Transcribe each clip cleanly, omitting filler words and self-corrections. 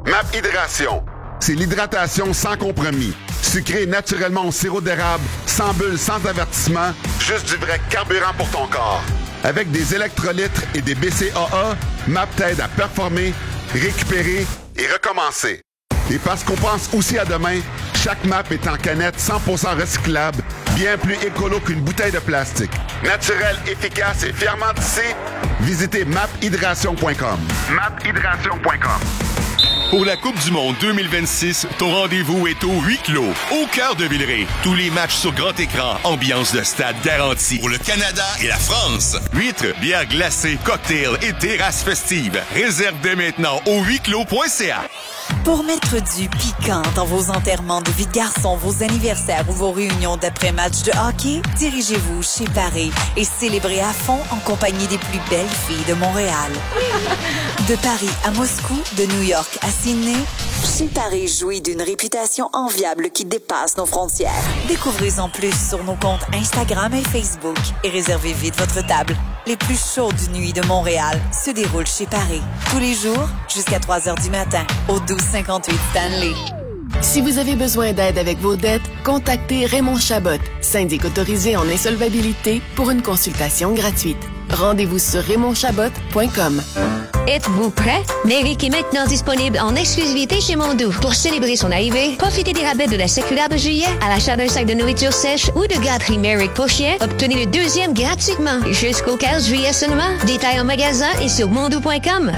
MAP Hydration. C'est l'hydratation sans compromis. Sucré naturellement au sirop d'érable, sans bulles, sans avertissement, juste du vrai carburant pour ton corps. Avec des électrolytes et des BCAA, MAP t'aide à performer, récupérer et recommencer. Et parce qu'on pense aussi à demain, chaque MAP est en canette 100% recyclable, bien plus écolo qu'une bouteille de plastique. Naturel, efficace et fièrement tissé, visitez maphydration.com. maphydration.com. Pour la Coupe du Monde 2026, ton rendez-vous est au huis clos, au cœur de Villeray. Tous les matchs sur grand écran, ambiance de stade garantie. Pour le Canada et la France. Huîtres, bières glacées, cocktails et terrasses festives. Réserve dès maintenant au huisclos.ca. Pour mettre du piquant dans vos enterrements de vie de garçon, vos anniversaires ou vos réunions d'après-match de hockey, dirigez-vous chez Paris et célébrez à fond en compagnie des plus belles filles de Montréal. De Paris à Moscou, de New York à Sydney, chez Paris jouit d'une réputation enviable qui dépasse nos frontières. Découvrez-en plus sur nos comptes Instagram et Facebook et réservez vite votre table. Les plus chaudes nuits de Montréal se déroulent chez Paris. Tous les jours, jusqu'à 3 heures du matin, au 1258 Stanley. Si vous avez besoin d'aide avec vos dettes, contactez Raymond Chabot, syndic autorisé en insolvabilité, pour une consultation gratuite. Rendez-vous sur raymondchabot.com. Êtes-vous prêt? Merrick est maintenant disponible en exclusivité chez Mondou. Pour célébrer son arrivée, profitez des rabais de la séculaire de juillet à l'achat d'un sac de nourriture sèche ou de gâterie Merrick pour chien. Obtenez le deuxième gratuitement jusqu'au 15 juillet seulement. Détails en magasin et sur mondou.com.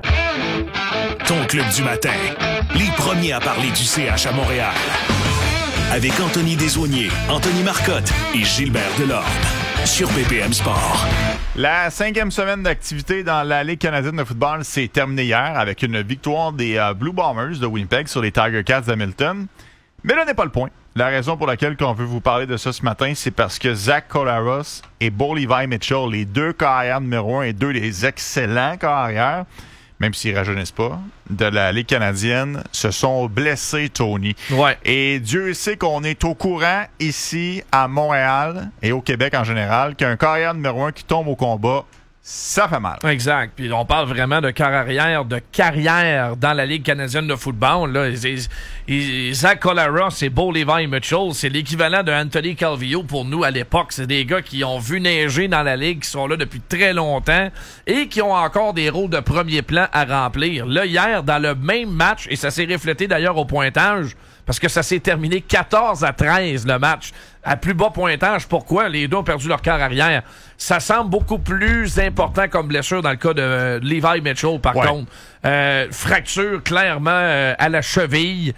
Ton club du matin. Les premiers à parler du CH à Montréal. Avec Anthony Desaulniers, Anthony Marcotte et Gilbert Delorme. Sur BPM Sport. La 5e semaine d'activité dans la Ligue canadienne de football s'est terminée hier avec une victoire des Blue Bombers de Winnipeg sur les Tiger Cats d'Hamilton. Mais là n'est pas le point. La raison pour laquelle on veut vous parler de ça ce matin, c'est parce que Zach Collaros et Bo Levi Mitchell, les deux carrières numéro 1 et 2 des excellents carrières, même s'ils ne rajeunissent pas, de la Ligue canadienne, se sont blessés, Tony. Ouais. Et Dieu sait qu'on est au courant ici, à Montréal et au Québec en général, qu'un carrière numéro 1 qui tombe au combat, ça fait mal. Exact. Puis on parle vraiment de carrière dans la Ligue canadienne de football. Là. Zach Collaros et Bo Levi Mitchell, c'est l'équivalent de Anthony Calvillo pour nous à l'époque. C'est des gars qui ont vu neiger dans la Ligue, qui sont là depuis très longtemps et qui ont encore des rôles de premier plan à remplir. Là, hier, dans le même match, et ça s'est reflété d'ailleurs au pointage, parce que ça s'est terminé 14-13 le match. À plus bas pointage, pourquoi? Les deux ont perdu leur quart arrière. Ça semble beaucoup plus important comme blessure dans le cas de Levi Mitchell, par contre. Fracture clairement à la cheville.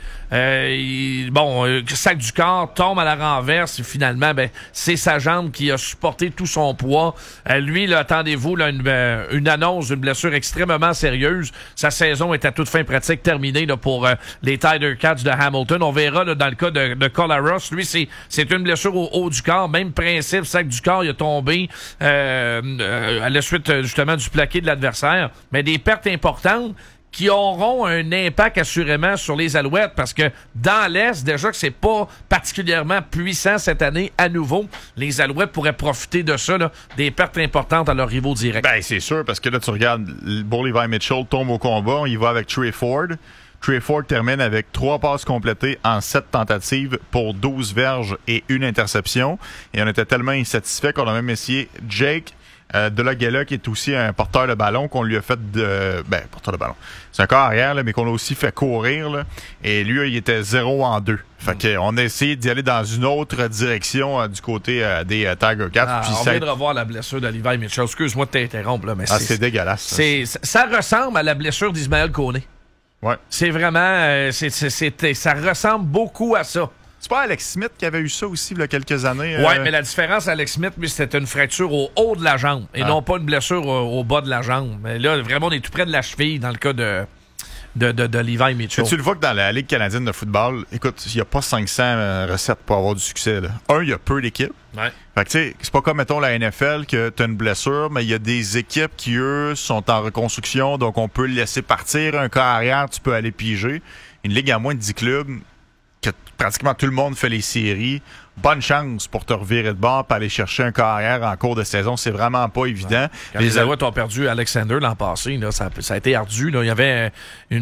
Sac du corps, tombe à la renverse. Et finalement, c'est sa jambe qui a supporté tout son poids. Lui, là, attendez-vous là, une annonce d'une blessure extrêmement sérieuse. Sa saison est à toute fin pratique terminée là, pour les Tiger Cats de Hamilton. On verra là, dans le cas de Collaros. Lui, c'est une blessure au haut du corps. Même principe, sac du corps, il a tombé à la suite justement du plaqué de l'adversaire. Mais des pertes importantes qui auront un impact assurément sur les Alouettes parce que dans l'Est, déjà que c'est pas particulièrement puissant cette année à nouveau, les Alouettes pourraient profiter de ça, là, des pertes importantes à leurs rivaux directs. Ben, c'est sûr, parce que là, tu regardes, Bo Levi Mitchell tombe au combat, il va avec Trey Ford. Trey Ford termine avec 3 passes complétées en 7 tentatives pour 12 verges et 1 interception. Et on était tellement insatisfait qu'on a même essayé Jake Delagella, qui est aussi un porteur de ballon, qu'on lui a fait porteur de ballon. C'est un corps arrière, là, mais qu'on a aussi fait courir, là. Et lui, il était 0-2. Fait qu'on a essayé d'y aller dans une autre direction du côté des Tiger Cats. On vient de revoir la blessure de Levi Mitchell. Excuse-moi de t'interrompre, là, mais c'est dégueulasse. Ça ressemble à la blessure d'Ismaël Koné. Ouais. C'est vraiment... ça ressemble beaucoup à ça. C'est pas Alex Smith qui avait eu ça aussi il y a quelques années? Oui, mais la différence, Alex Smith, lui, c'était une fracture au haut de la jambe et non pas une blessure au bas de la jambe. Mais là, vraiment, on est tout près de la cheville dans le cas de Levi Mitchell. Tu le vois que dans la Ligue canadienne de football, écoute, il n'y a pas 500 recettes pour avoir du succès. Là. Il y a peu d'équipes. Ouais. Fait que tu sais, c'est pas comme, mettons, la NFL que tu as une blessure, mais il y a des équipes qui, eux, sont en reconstruction, donc on peut le laisser partir. Un corps arrière, tu peux aller piger. Une ligue à moins de 10 clubs, que pratiquement tout le monde fait les séries, bonne chance pour te revirer de bord et aller chercher un carrière en cours de saison. C'est vraiment pas évident. Quand les Alouettes ont perdu Alexander l'an passé, là, ça a été ardu. Là. Il y avait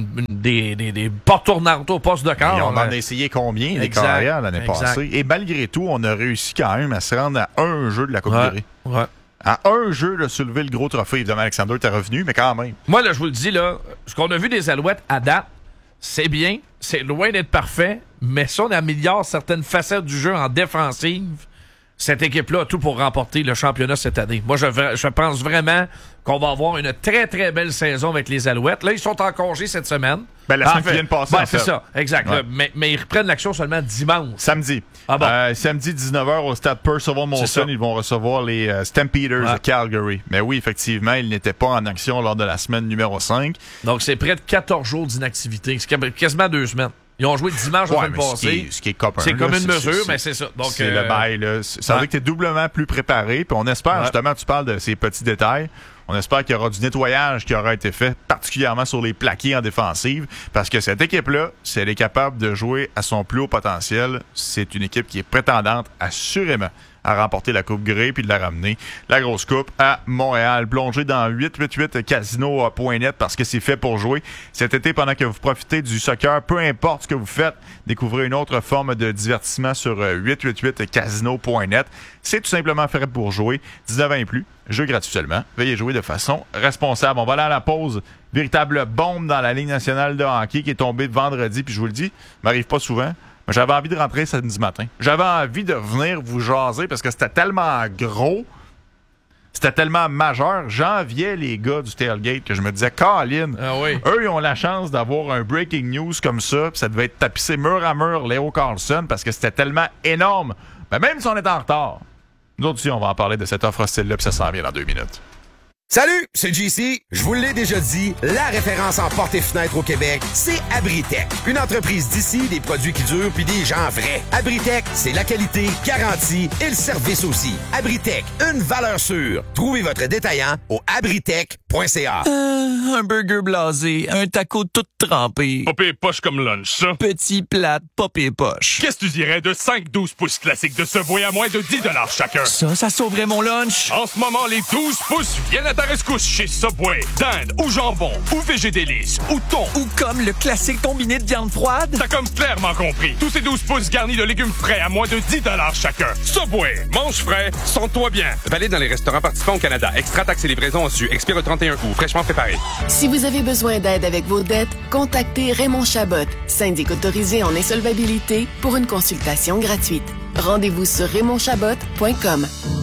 des portes tournantes au poste de quart. Et on en a essayé combien, les carrières, l'année passée? Et malgré tout, on a réussi quand même à se rendre à un jeu de la Coupe Grey. Ouais. À un jeu de soulever le gros trophée. Évidemment, Alexander était revenu, mais quand même. Moi, là, je vous le dis, là, ce qu'on a vu des Alouettes à date, c'est bien, c'est loin d'être parfait, mais si on améliore certaines facettes du jeu en défensive, cette équipe-là a tout pour remporter le championnat cette année. Moi, je pense vraiment qu'on va avoir une très, très belle saison avec les Alouettes. Là, ils sont en congé cette semaine. Ben, la semaine qui vient de passer, en fait. C'est ça, exact. Ouais. Là, mais ils reprennent l'action seulement dimanche. Samedi. Ah bon? Samedi, 19h, au stade Percival Molson, ils vont recevoir les Stampeders de Calgary. Mais oui, effectivement, ils n'étaient pas en action lors de la semaine numéro 5. Donc, c'est près de 14 jours d'inactivité. C'est quasiment 2 semaines. Ils ont joué dimanche la semaine passée. Ce qui est copain. C'est comme une mesure, mais c'est ça. Donc, c'est le bail. Là. Ça veut dire que tu es doublement plus préparé. Puis on espère, justement, tu parles de ces petits détails, on espère qu'il y aura du nettoyage qui aura été fait, particulièrement sur les plaqués en défensive, parce que cette équipe-là, si elle est capable de jouer à son plus haut potentiel, c'est une équipe qui est prétendante, assurément, à remporter la Coupe Grey puis de la ramener, la grosse coupe, à Montréal. Plongez dans 888casino.net parce que c'est fait pour jouer. Cet été, pendant que vous profitez du soccer, peu importe ce que vous faites, découvrez une autre forme de divertissement sur 888casino.net. C'est tout simplement fait pour jouer. 19 ans et plus, jeu gratuit seulement. Veuillez jouer de façon responsable. On va aller à la pause. Véritable bombe dans la Ligue nationale de hockey qui est tombée vendredi. Puis je vous le dis, m'arrive pas souvent. Mais j'avais envie de rentrer samedi matin. J'avais envie de venir vous jaser parce que c'était tellement gros, c'était tellement majeur. J'enviais les gars du tailgate que je me disais, Colin, eux, ils ont la chance d'avoir un breaking news comme ça, puis ça devait être tapissé mur à mur Léo Carlson parce que c'était tellement énorme. Mais même si on est en retard, nous autres aussi, on va en parler de cette offre hostile-là, puis ça s'en vient dans 2 minutes. Salut, c'est JC. Je vous l'ai déjà dit, la référence en portes et fenêtres au Québec, c'est Abritech. Une entreprise d'ici, des produits qui durent puis des gens vrais. Abritech, c'est la qualité, garantie et le service aussi. Abritech, une valeur sûre. Trouvez votre détaillant au abritech.ca. Un burger blasé, un taco tout trempé. Pas pire poche comme lunch, ça. Petit plat, pas pire poche. Qu'est-ce que tu dirais de 5-12 pouces classiques de Subway à moins de 10$ chacun? Ça sauverait mon lunch. En ce moment, les 12 pouces viennent à ta rescousse chez Subway. Dinde ou jambon ou végédélice ou thon. Ou comme le classique combiné de viande froide. T'as comme clairement compris. Tous ces 12 pouces garnis de légumes frais à moins de 10$ chacun. Subway, mange frais, sens-toi bien. Valide dans les restaurants participants au Canada. Extra taxes et livraison en su. Expire le 31 août. Fraîchement préparé. Si vous avez besoin d'aide avec vos dettes, contactez Raymond Chabot, syndic autorisé en insolvabilité, pour une consultation gratuite. Rendez-vous sur RaymondChabot.com.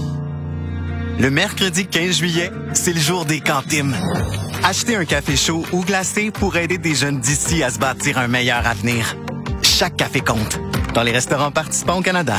Le mercredi 15 juillet, c'est le jour des cantines. Achetez un café chaud ou glacé pour aider des jeunes d'ici à se bâtir un meilleur avenir. Chaque café compte. Dans les restaurants participants au Canada.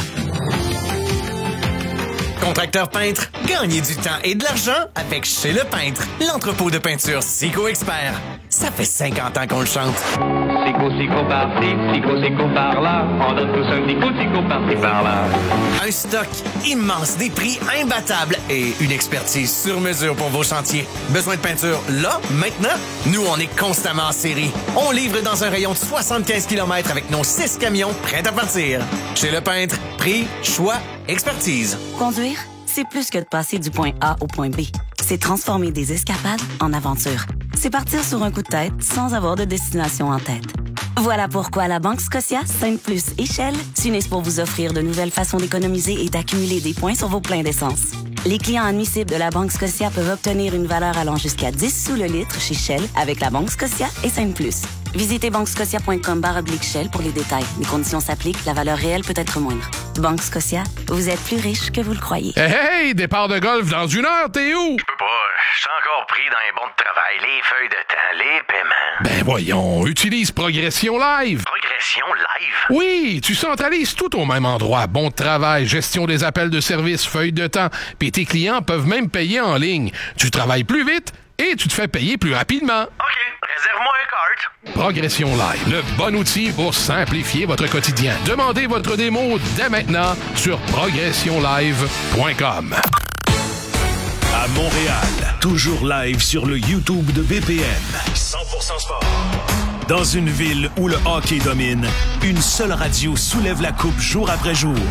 Contracteur peintre, gagnez du temps et de l'argent avec Chez Le Peintre, l'entrepôt de peinture Sico Expert. Ça fait 50 ans qu'on le chante. Sico par-ci, Sico par-là. On donne tous un Sico par-ci par-là. Un stock immense, des prix imbattables et une expertise sur mesure pour vos chantiers. Besoin de peinture là, maintenant? Nous, on est constamment en série. On livre dans un rayon de 75 km avec nos 6 camions prêts à partir. Chez Le Peintre, prix, choix, expertise. Conduire, c'est plus que de passer du point A au point B. C'est transformer des escapades en aventures. C'est partir sur un coup de tête sans avoir de destination en tête. Voilà pourquoi la Banque Scotia, Sainte-Plus et Shell s'unissent pour vous offrir de nouvelles façons d'économiser et d'accumuler des points sur vos pleins d'essence. Les clients admissibles de la Banque Scotia peuvent obtenir une valeur allant jusqu'à 10 sous le litre chez Shell avec la Banque Scotia et Sainte-Plus. Visitez banquescotia.com/Shell pour les détails. Les conditions s'appliquent, la valeur réelle peut être moindre. Banque Scotia, vous êtes plus riche que vous le croyez. Hey, départ de golf dans 1 heure, t'es où? Je peux pas, je suis encore pris dans les bons de travail, les feuilles de temps, les paiements. Ben voyons, utilise Progression Live. Progression Live? Oui, tu centralises tout au même endroit. Bon de travail, gestion des appels de service, feuilles de temps, puis tes clients peuvent même payer en ligne. Tu travailles plus vite et tu te fais payer plus rapidement. OK, réserve-moi un cart. Progression Live, le bon outil pour simplifier votre quotidien. Demandez votre démo dès maintenant sur progressionlive.com. À Montréal, toujours live sur le YouTube de BPM. 100% sport. Dans une ville où le hockey domine, une seule radio soulève la coupe jour après jour.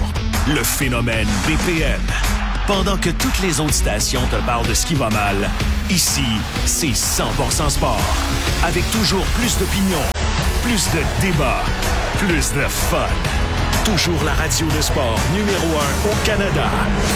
le phénomène BPM. Pendant que toutes les autres stations te parlent de ce qui va mal, ici, c'est 100% sport. Avec toujours plus d'opinions, plus de débats, plus de fun. Toujours la radio de sport numéro 1 au Canada.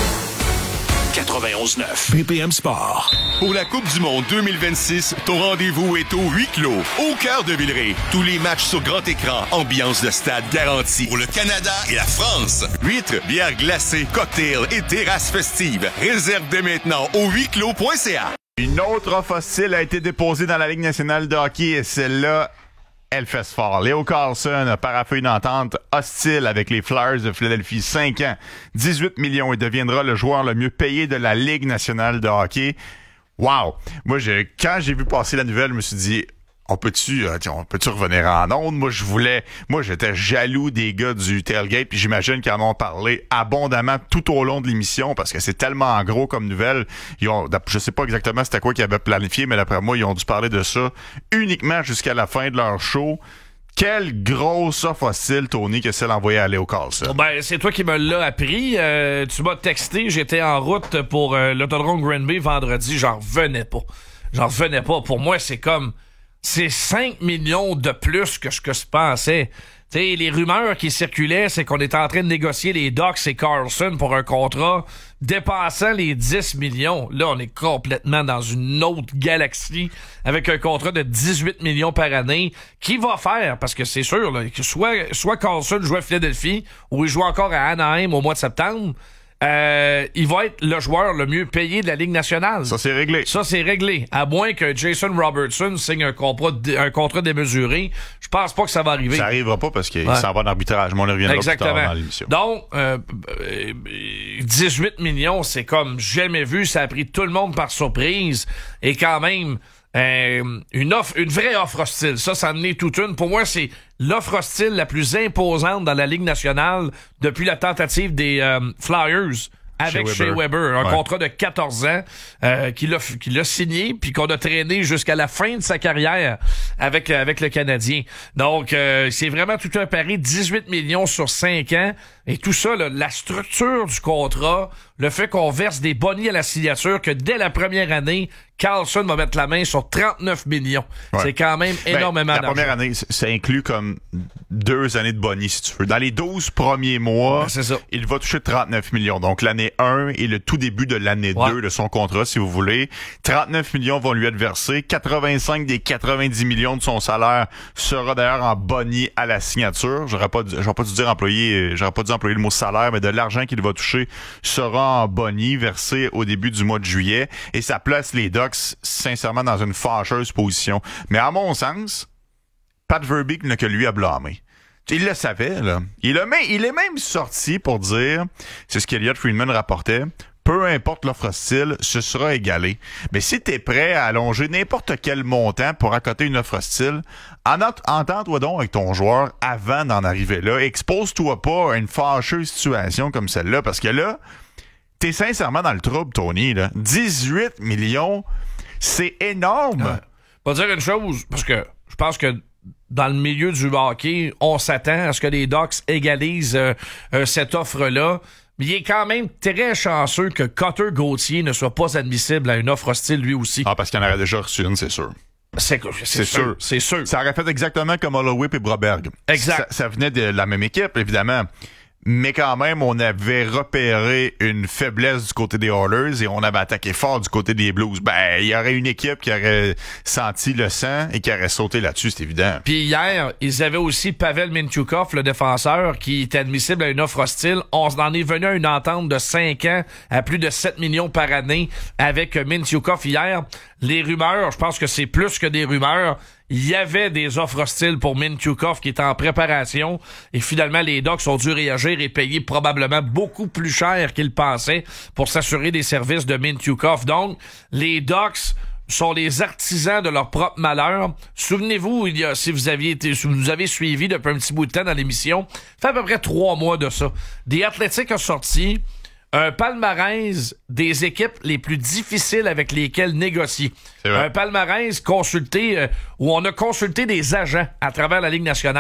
91.9 BPM Sport. Pour la Coupe du Monde 2026, ton rendez-vous est au huis clos, au cœur de Villeray. Tous les matchs sur grand écran, ambiance de stade garantie. Pour le Canada et la France, huîtres, bières glacées, cocktails et terrasses festives. Réserve dès maintenant au huisclos.ca. Une autre offre hostile a été déposée dans la Ligue nationale de hockey et celle-là, elle fait fort. Leo Carlson a paraphé une entente hostile avec les Flyers de Philadelphie. 5 ans, 18 millions et deviendra le joueur le mieux payé de la Ligue nationale de hockey. Wow! Moi, quand j'ai vu passer la nouvelle, je me suis dit, on peut-tu revenir en ondes? Moi, j'étais jaloux des gars du Tailgate, puis j'imagine qu'ils en ont parlé abondamment tout au long de l'émission, parce que c'est tellement gros comme nouvelle. Je sais pas exactement c'était quoi qu'ils avaient planifié, mais d'après moi, ils ont dû parler de ça uniquement jusqu'à la fin de leur show. Quelle grosse offre hostile, Tony, que celle envoyée à Leo Carlson. Ben, c'est toi qui me l'as appris. Tu m'as texté, j'étais en route pour l'autodrome Granby vendredi, j'en revenais pas. Pour moi, c'est 5 millions de plus que ce que je pensais. T'sais, les rumeurs qui circulaient, c'est qu'on était en train de négocier les Ducks et Carlson pour un contrat dépassant les 10 millions. Là, on est complètement dans une autre galaxie avec un contrat de 18 millions par année. Qui va faire? Parce que c'est sûr, là, que soit Carlson joue à Philadelphie ou il joue encore à Anaheim au mois de septembre. Il va être le joueur le mieux payé de la Ligue nationale. Ça, c'est réglé. À moins que Jason Robertson signe un contrat démesuré. Je pense pas que ça va arriver. Ça arrivera pas parce qu'il s'en va en arbitrage. Mais on y reviendra plus tard dans l'émission. Donc, 18 millions, c'est comme jamais vu. Ça a pris tout le monde par surprise. Et quand même, une vraie offre hostile. Ça en est toute une. Pour moi, c'est l'offre hostile la plus imposante dans la Ligue nationale depuis la tentative des Flyers avec Shea Weber. Un contrat de 14 ans qu'il a signé puis qu'on a traîné jusqu'à la fin de sa carrière avec le Canadien. Donc, c'est vraiment tout un pari. 18 millions sur 5 ans. Et tout ça, là, la structure du contrat, le fait qu'on verse des bonnies à la signature, que dès la première année, Carlson va mettre la main sur 39 millions. Ouais. C'est quand même énormément d'argent. La première année, ça inclut comme 2 années de bonnies, si tu veux. Dans les 12 premiers mois, il va toucher 39 millions. Donc, l'année 1 et le tout début de l'année 2 de son contrat, si vous voulez. 39 millions vont lui être versés. 85 des 90 millions de son salaire sera d'ailleurs en bonnies à la signature. J'aurais pas dû dire employé le mot salaire, mais de l'argent qu'il va toucher sera en bonnie versé au début du mois de juillet. Et ça place les Ducks sincèrement dans une fâcheuse position. Mais à mon sens, Pat Verbeek n'a que lui à blâmer. Il le savait, là. Il est même sorti pour dire, c'est ce qu'Elliott Friedman rapportait, peu importe l'offre hostile, ce sera égalé. Mais si t'es prêt à allonger n'importe quel montant pour accoter une offre hostile, entends-toi donc avec ton joueur avant d'en arriver là. Expose-toi pas à une fâcheuse situation comme celle-là, parce que là, t'es sincèrement dans le trouble, Tony, là. 18 millions, c'est énorme. Pas dire une chose, parce que je pense que dans le milieu du hockey, on s'attend à ce que les Ducks égalisent cette offre-là. Mais il est quand même très chanceux que Cutter Gauthier ne soit pas admissible à une offre hostile lui aussi. Ah, parce qu'il en aurait déjà reçu une, c'est sûr. C'est sûr. Ça aurait fait exactement comme Holloway et Broberg. Exact. Ça venait de la même équipe, évidemment. Mais quand même, on avait repéré une faiblesse du côté des Oilers et on avait attaqué fort du côté des Blues. Ben, il y aurait une équipe qui aurait senti le sang et qui aurait sauté là-dessus, c'est évident. Puis hier, ils avaient aussi Pavel Mintyukov, le défenseur, qui est admissible à une offre hostile. On en est venu à une entente de 5 ans à plus de 7 millions par année avec Mintyukov hier. Les rumeurs, je pense que c'est plus que des rumeurs. Il y avait des offres hostiles pour Mintyukov qui est en préparation et finalement les Ducks ont dû réagir et payer probablement beaucoup plus cher qu'ils pensaient pour s'assurer des services de Mintyukov. Donc, les Ducks sont les artisans de leur propre malheur. Souvenez-vous, si vous avez suivi depuis un petit bout de temps dans l'émission, fait à peu près 3 mois de ça. The Athletic a sorti un palmarès des équipes les plus difficiles avec lesquelles négocier. Un palmarès consulté où on a consulté des agents à travers la Ligue nationale.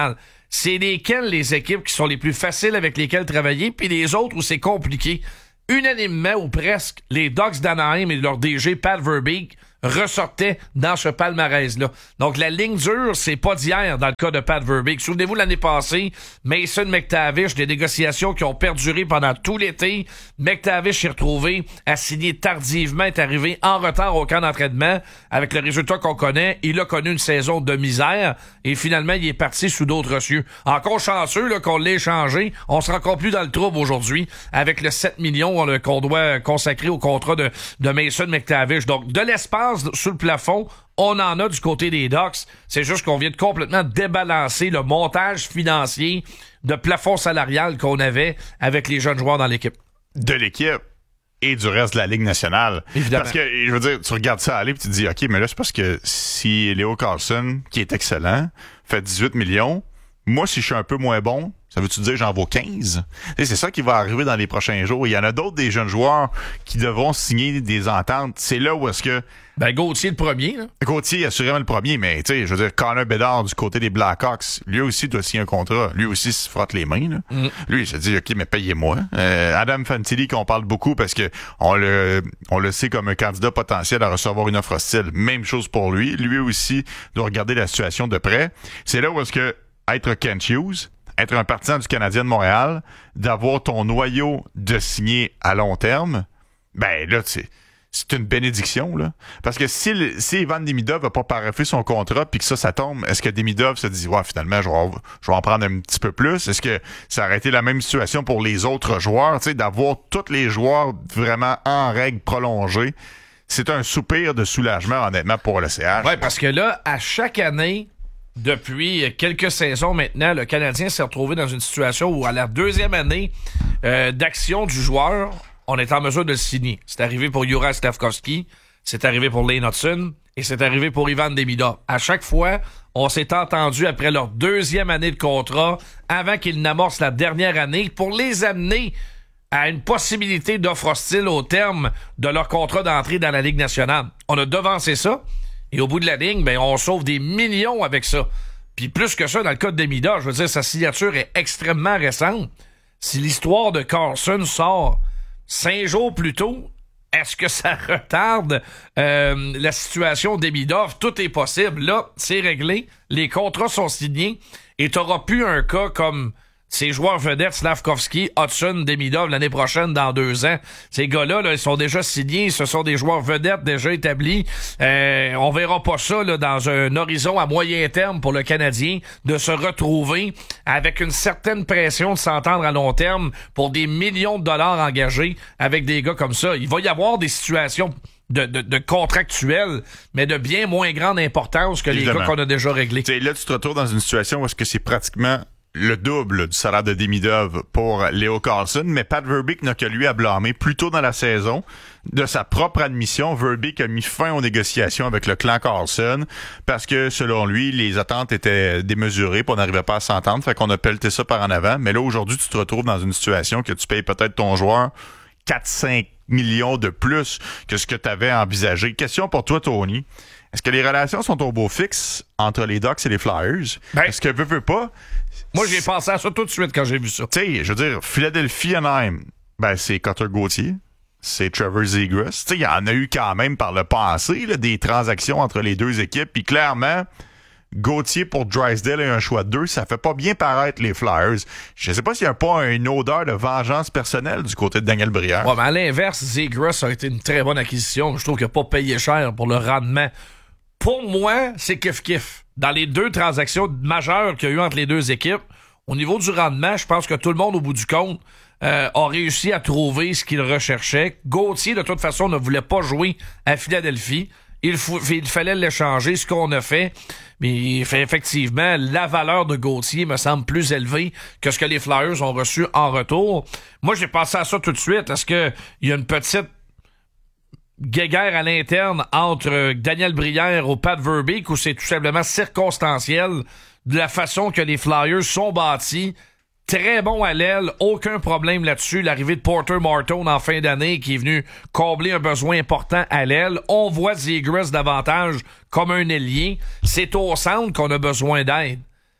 c'est lesquelles les équipes qui sont les plus faciles avec lesquelles travailler, puis les autres où c'est compliqué. Unanimement ou presque, les Ducks d'Anaheim et leur DG Pat Verbeek ressortaient dans ce palmarès-là. Donc, la ligne dure, c'est pas d'hier dans le cas de Pat Verbeek. Souvenez-vous, l'année passée, Mason McTavish, des négociations qui ont perduré pendant tout l'été. McTavish s'est retrouvé à signer tardivement, est arrivé en retard au camp d'entraînement. Avec le résultat qu'on connaît, il a connu une saison de misère et finalement, il est parti sous d'autres cieux. Encore chanceux là, qu'on l'ait échangé, on sera encore plus dans le trouble aujourd'hui avec le 7 millions qu'on doit consacrer au contrat de Mason McTavish. Donc, de l'espace sous le plafond, on en a du côté des Ducks. C'est juste qu'on vient de complètement débalancer le montage financier de plafond salarial qu'on avait avec les jeunes joueurs dans l'équipe. De l'équipe et du reste de la Ligue nationale. Évidemment. Parce que, je veux dire, tu regardes ça aller et tu te dis, OK, mais là, c'est parce que si Leo Carlsson, qui est excellent, fait 18 millions, moi, si je suis un peu moins bon, ça veut-tu dire que j'en vaux 15? Et c'est ça qui va arriver dans les prochains jours. Il y en a d'autres des jeunes joueurs qui devront signer des ententes. C'est là où est-ce que... Ben, Gauthier le premier, là. Gauthier, assurément le premier, mais tu sais, je veux dire, Connor Bedard du côté des Blackhawks, lui aussi doit signer un contrat. Lui aussi se frotte les mains, là. Lui, il se dit, OK, mais payez-moi. Adam Fantilli, qu'on parle beaucoup parce que on le sait comme un candidat potentiel à recevoir une offre hostile. Même chose pour lui. Lui aussi doit regarder la situation de près. C'est là où est-ce que être Kent Hughes, être un partisan du Canadien de Montréal, d'avoir ton noyau de signer à long terme, ben là, c'est une bénédiction, là. Parce que si Ivan Demidov n'a pas paraphé son contrat puis que ça tombe, est-ce que Demidov se dit, ouais, finalement, je vais en prendre un petit peu plus? Est-ce que ça aurait été la même situation pour les autres joueurs, tu sais, d'avoir tous les joueurs vraiment en règle prolongée? C'est un soupir de soulagement, honnêtement, pour le CH. Ouais, parce que là, à chaque année, depuis quelques saisons maintenant, le Canadien s'est retrouvé dans une situation où, à la deuxième année d'action du joueur, on est en mesure de le signer. C'est arrivé pour Juraj Slafkovský, c'est arrivé pour Lane Hutson et c'est arrivé pour Ivan Demidov. À chaque fois, on s'est entendu après leur deuxième année de contrat, avant qu'ils n'amorcent la dernière année, pour les amener à une possibilité d'offre hostile au terme de leur contrat d'entrée dans la Ligue nationale. On a devancé ça. Et au bout de la ligne, ben, on sauve des millions avec ça. Puis plus que ça, dans le cas de Demidov, je veux dire, sa signature est extrêmement récente. Si l'histoire de Carlson sort 5 jours plus tôt, est-ce que ça retarde la situation de Demidov? Tout est possible. Là, c'est réglé. Les contrats sont signés. Et t'auras plus un cas comme ces joueurs vedettes, Slafkovský, Hutson, Demidov, l'année prochaine, dans 2 ans. Ces gars-là, là, ils sont déjà signés. Ce sont des joueurs vedettes déjà établis. On verra pas ça là, dans un horizon à moyen terme pour le Canadien de se retrouver avec une certaine pression de s'entendre à long terme pour des millions de dollars engagés avec des gars comme ça. Il va y avoir des situations de contractuels, mais de bien moins grande importance que évidemment les gars qu'on a déjà réglés. T'sais, là, tu te retrouves dans une situation où est-ce que c'est pratiquement le double du salaire de Demidov pour Leo Carlsson, mais Pat Verbeek n'a que lui à blâmer. Plus tôt dans la saison, de sa propre admission, Verbeek a mis fin aux négociations avec le clan Carlsson parce que, selon lui, les attentes étaient démesurées et on n'arrivait pas à s'entendre, fait qu'on a pelleté ça par en avant. Mais là, aujourd'hui, tu te retrouves dans une situation que tu payes peut-être ton joueur 4-5 millions de plus que ce que tu avais envisagé. Question pour toi, Tony. Est-ce que les relations sont au beau fixe entre les Ducks et les Flyers? Ben, est-ce que veut pas? Moi, j'ai pensé à ça tout de suite quand j'ai vu ça. Tu sais, je veux dire, Philadelphie-Anaheim, ben, c'est Cutter Gauthier, c'est Trevor Zegras. Tu sais, il y en a eu quand même par le passé, là, des transactions entre les deux équipes. Puis clairement, Gauthier pour Drysdale et un choix de 2, ça fait pas bien paraître les Flyers. Je sais pas s'il y a pas une odeur de vengeance personnelle du côté de Daniel Brière. Ouais, mais à l'inverse, Zegras a été une très bonne acquisition. Je trouve qu'il n'a pas payé cher pour le rendement. Pour moi, c'est kiff-kiff. Dans les 2 transactions majeures qu'il y a eu entre les 2 équipes, au niveau du rendement, je pense que tout le monde, au bout du compte, a réussi à trouver ce qu'il recherchait. Gauthier, de toute façon, ne voulait pas jouer à Philadelphie. Il fallait l'échanger, ce qu'on a fait. Mais effectivement, la valeur de Gauthier me semble plus élevée que ce que les Flyers ont reçu en retour. Moi, j'ai pensé à ça tout de suite. Est-ce qu'il y a une petite guéguerre à l'interne entre Daniel Brière ou Pat Verbeek, ou c'est tout simplement circonstanciel de la façon que les Flyers sont bâtis? Très bon à l'aile, aucun problème là-dessus. L'arrivée de Porter Martin en fin d'année qui est venu combler un besoin important à l'aile. On voit Zegras davantage comme un ailier. C'est au centre qu'on a besoin d'aide.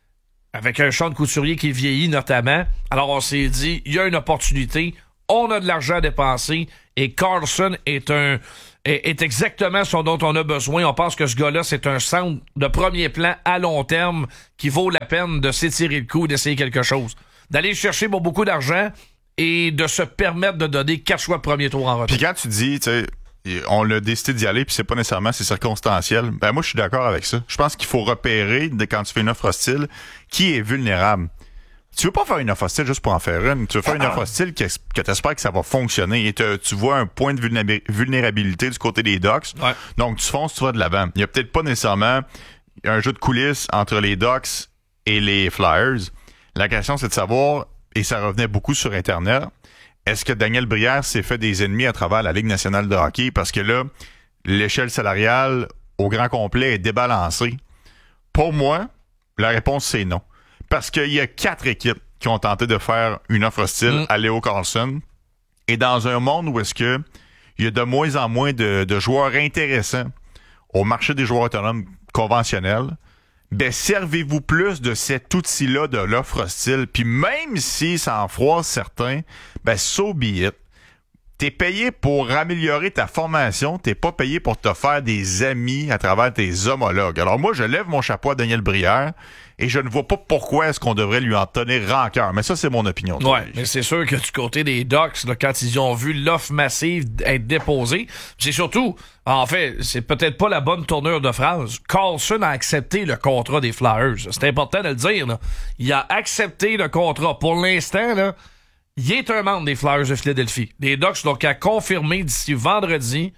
avec un Sean Couturier qui vieillit notamment. Alors on s'est dit, il y a une opportunité, on a de l'argent à dépenser et Karlsson est exactement ce dont on a besoin. On pense que ce gars-là, c'est un centre de premier plan à long terme qui vaut la peine de s'étirer le cou et d'essayer quelque chose. D'aller chercher beaucoup d'argent et de se permettre de donner 4 choix de premier tour en retour. Puis quand tu dis, tu sais, on a décidé d'y aller, puis c'est pas nécessairement, c'est circonstanciel, ben moi, je suis d'accord avec ça. Je pense qu'il faut repérer, quand tu fais une offre hostile, qui est vulnérable. Tu veux pas faire une offre hostile juste pour en faire une. Tu veux faire une offre hostile que tu espères que ça va fonctionner et tu vois un point de vulnérabilité du côté des Ducks. Ouais. Donc, tu fonces, tu vas de l'avant. Il y a peut-être pas nécessairement un jeu de coulisses entre les Ducks et les Flyers. La question, c'est de savoir, et ça revenait beaucoup sur Internet, est-ce que Daniel Brière s'est fait des ennemis à travers la Ligue nationale de hockey? Parce que là, l'échelle salariale au grand complet est débalancée. Pour moi, la réponse, c'est non. Parce qu'il y a 4 équipes qui ont tenté de faire une offre hostile à Leo Carlsson. Et dans un monde où est-ce que il y a de moins en moins de joueurs intéressants au marché des joueurs autonomes conventionnels, ben servez-vous plus de cet outil-là de l'offre hostile. Puis même si ça en froisse certains, ben so be it. T'es payé pour améliorer ta formation, t'es pas payé pour te faire des amis à travers tes homologues. Alors moi, je lève mon chapeau à Daniel Brière et je ne vois pas pourquoi est-ce qu'on devrait lui en tenir rancœur. Mais ça, c'est mon opinion. Ouais, mais c'est sûr que du côté des Ducks, là, quand ils ont vu l'offre massive être déposée, c'est surtout, en fait, c'est peut-être pas la bonne tournure de phrase. Karlsson a accepté le contrat des Flyers. C'est important de le dire, là. Il a accepté le contrat. Pour l'instant, là, il est un membre des Flyers de Philadelphie. Les Ducks n'ont qu'à confirmer d'ici vendredi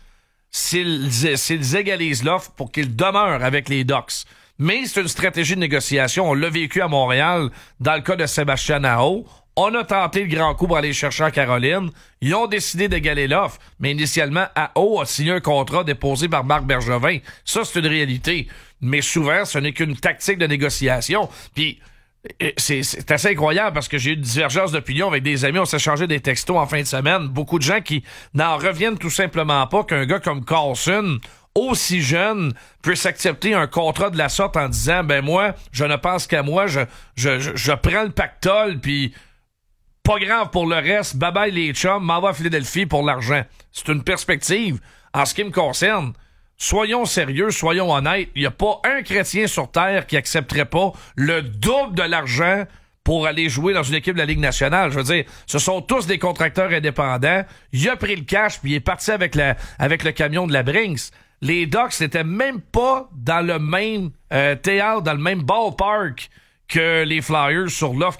s'ils égalisent l'offre pour qu'il demeure avec les Ducks. Mais c'est une stratégie de négociation. On l'a vécu à Montréal dans le cas de Sébastien Aho. On a tenté le grand coup pour aller chercher à Caroline. Ils ont décidé d'égaler l'offre. Mais initialement, Aho a signé un contrat déposé par Marc Bergevin. Ça, c'est une réalité. Mais souvent, ce n'est qu'une tactique de négociation. Puis, c'est assez incroyable parce que j'ai eu une divergence d'opinion avec des amis. On s'est changé des textos en fin de semaine. Beaucoup de gens qui n'en reviennent tout simplement pas qu'un gars comme Karlsson, aussi jeune, puisse accepter un contrat de la sorte en disant, ben moi, je ne pense qu'à moi, je prends le pactole, puis pas grave pour le reste, bye bye les chums, m'en va à Philadelphie pour l'argent. C'est une perspective. En ce qui me concerne, soyons sérieux, soyons honnêtes, il n'y a pas un chrétien sur Terre qui accepterait pas le double de l'argent pour aller jouer dans une équipe de la Ligue nationale. Je veux dire, ce sont tous des contracteurs indépendants. Il a pris le cash, puis il est parti avec le camion de la Brinks. Les Ducks n'étaient même pas dans le même théâtre, dans le même ballpark que les Flyers sur l'offre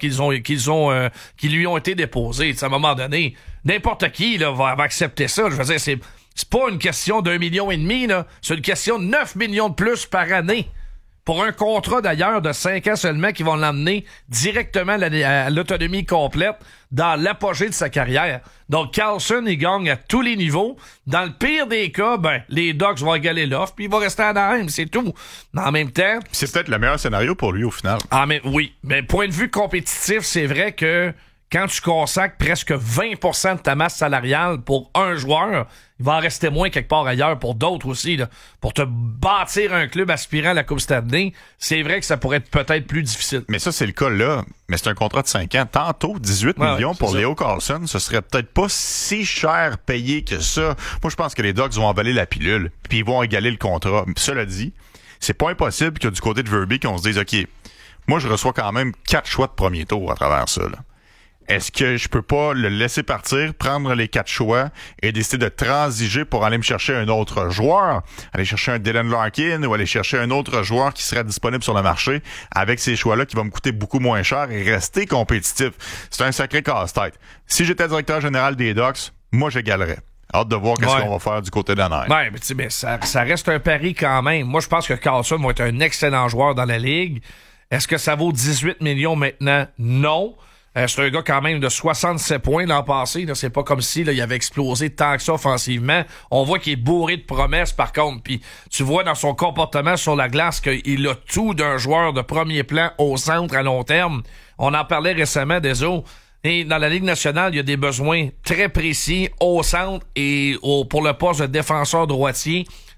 qui lui ont été déposées. À un moment donné, n'importe qui là, va accepter ça. Je veux dire, c'est pas une question d'1,5 million, là. C'est une question de 9 millions de plus par année. Pour un contrat, d'ailleurs, de 5 ans seulement qui vont l'emmener directement à l'autonomie complète dans l'apogée de sa carrière. Donc, Karlsson, il gagne à tous les niveaux. Dans le pire des cas, ben, les Ducks vont égaler l'offre, puis il va rester à Anaheim, c'est tout. Mais en même temps... C'est peut-être le meilleur scénario pour lui, au final. Ah, mais oui. Mais point de vue compétitif, c'est vrai que quand tu consacres presque 20% de ta masse salariale pour un joueur, il va en rester moins quelque part ailleurs pour d'autres aussi. Là. Pour te bâtir un club aspirant à la Coupe Stanley, c'est vrai que ça pourrait être peut-être plus difficile. Mais ça, c'est le cas là. Mais c'est un contrat de 5 ans. Tantôt, 18 millions pour Leo Carlsson, ce serait peut-être pas si cher payé que ça. Moi, je pense que les Ducks vont avaler la pilule, puis ils vont égaler le contrat. Cela dit, c'est pas impossible que du côté de Verbeek, on se dise, OK, moi, je reçois quand même 4 choix de premier tour à travers ça, là. Est-ce que je peux pas le laisser partir, prendre les 4 choix et décider de transiger pour aller me chercher un autre joueur, aller chercher un Dylan Larkin ou aller chercher un autre joueur qui serait disponible sur le marché avec ces choix-là qui vont me coûter beaucoup moins cher et rester compétitif? C'est un sacré casse-tête. Si j'étais directeur général des Ducks, moi j'égalerais. Hâte de voir qu'est-ce qu'on va faire du côté d'Anaheim. Ouais, mais ça reste un pari quand même. Moi, je pense que Karlsson va être un excellent joueur dans la Ligue. Est-ce que ça vaut 18 millions maintenant? Non. C'est un gars quand même de 67 points l'an passé. Là. C'est pas comme si là, il avait explosé tant que ça offensivement. On voit qu'il est bourré de promesses par contre. Puis tu vois dans son comportement sur la glace qu'il a tout d'un joueur de premier plan au centre à long terme. On en parlait récemment des autres. Et dans la Ligue nationale, il y a des besoins très précis au centre et pour le poste de défenseur droitier.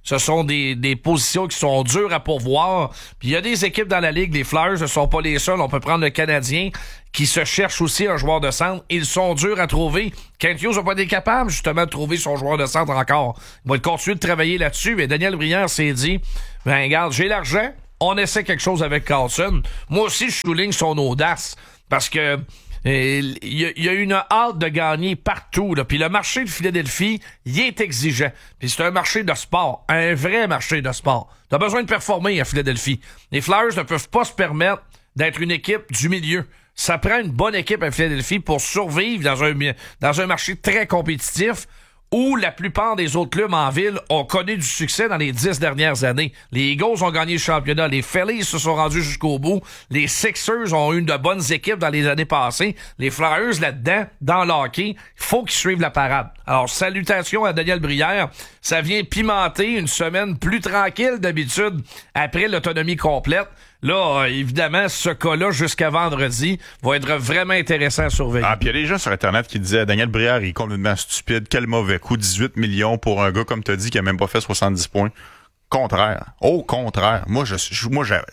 Ce sont des positions qui sont dures à pourvoir. Puis il y a des équipes dans la Ligue, les Flyers ne sont pas les seuls. On peut prendre le Canadien qui se cherche aussi un joueur de centre. Ils sont durs à trouver. Kent Hughes n'a pas été capable, justement, de trouver son joueur de centre encore. Il va continuer de travailler là-dessus. Mais Daniel Brière s'est dit, ben regarde, j'ai l'argent, on essaie quelque chose avec Carlson. Moi aussi, je souligne son audace. Parce que il y a une hâte de gagner partout. Puis le marché de Philadelphie, il est exigeant. Puis c'est un marché de sport, un vrai marché de sport. T'as besoin de performer à Philadelphie. Les Flyers ne peuvent pas se permettre d'être une équipe du milieu. Ça prend une bonne équipe à Philadelphie pour survivre dans un marché très compétitif où la plupart des autres clubs en ville ont connu du succès dans les 10 dernières années. Les Eagles ont gagné le championnat, les Phillies se sont rendus jusqu'au bout, les Sixers ont eu de bonnes équipes dans les années passées, les Flyers là-dedans, dans l'hockey, il faut qu'ils suivent la parade. Alors, salutations à Daniel Brière, ça vient pimenter une semaine plus tranquille d'habitude après l'autonomie complète. Là, évidemment, ce cas-là, jusqu'à vendredi, va être vraiment intéressant à surveiller. Ah, puis il y a des gens sur Internet qui disaient Daniel Brière est complètement stupide, quel mauvais coup, 18 millions pour un gars, comme tu as dit, qui a même pas fait 70 points. Contraire. Au contraire. Moi, je suis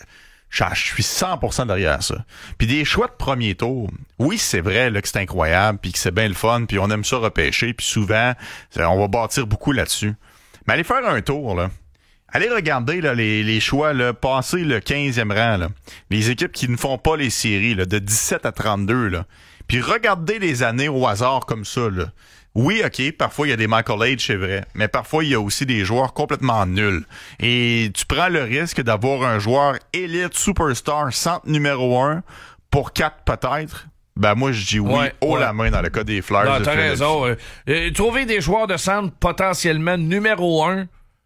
100% derrière ça. Puis des choix de premier tour, oui, c'est vrai là, que c'est incroyable, puis que c'est bien le fun, puis on aime ça repêcher, puis souvent, on va bâtir beaucoup là-dessus. Mais allez faire un tour, là. Allez regarder là, les choix, là, passer le 15e rang, là. Les équipes qui ne font pas les séries, là, de 17 à 32. Là. Puis regardez les années au hasard comme ça. Là. Oui, OK, parfois il y a des Michael H, c'est vrai, mais parfois il y a aussi des joueurs complètement nuls. Et tu prends le risque d'avoir un joueur élite, superstar, centre numéro 1 pour 4 peut-être. Ben moi je dis oui, la main dans le cas des Flyers. Non, t'as raison. Trouver des joueurs de centre potentiellement numéro 1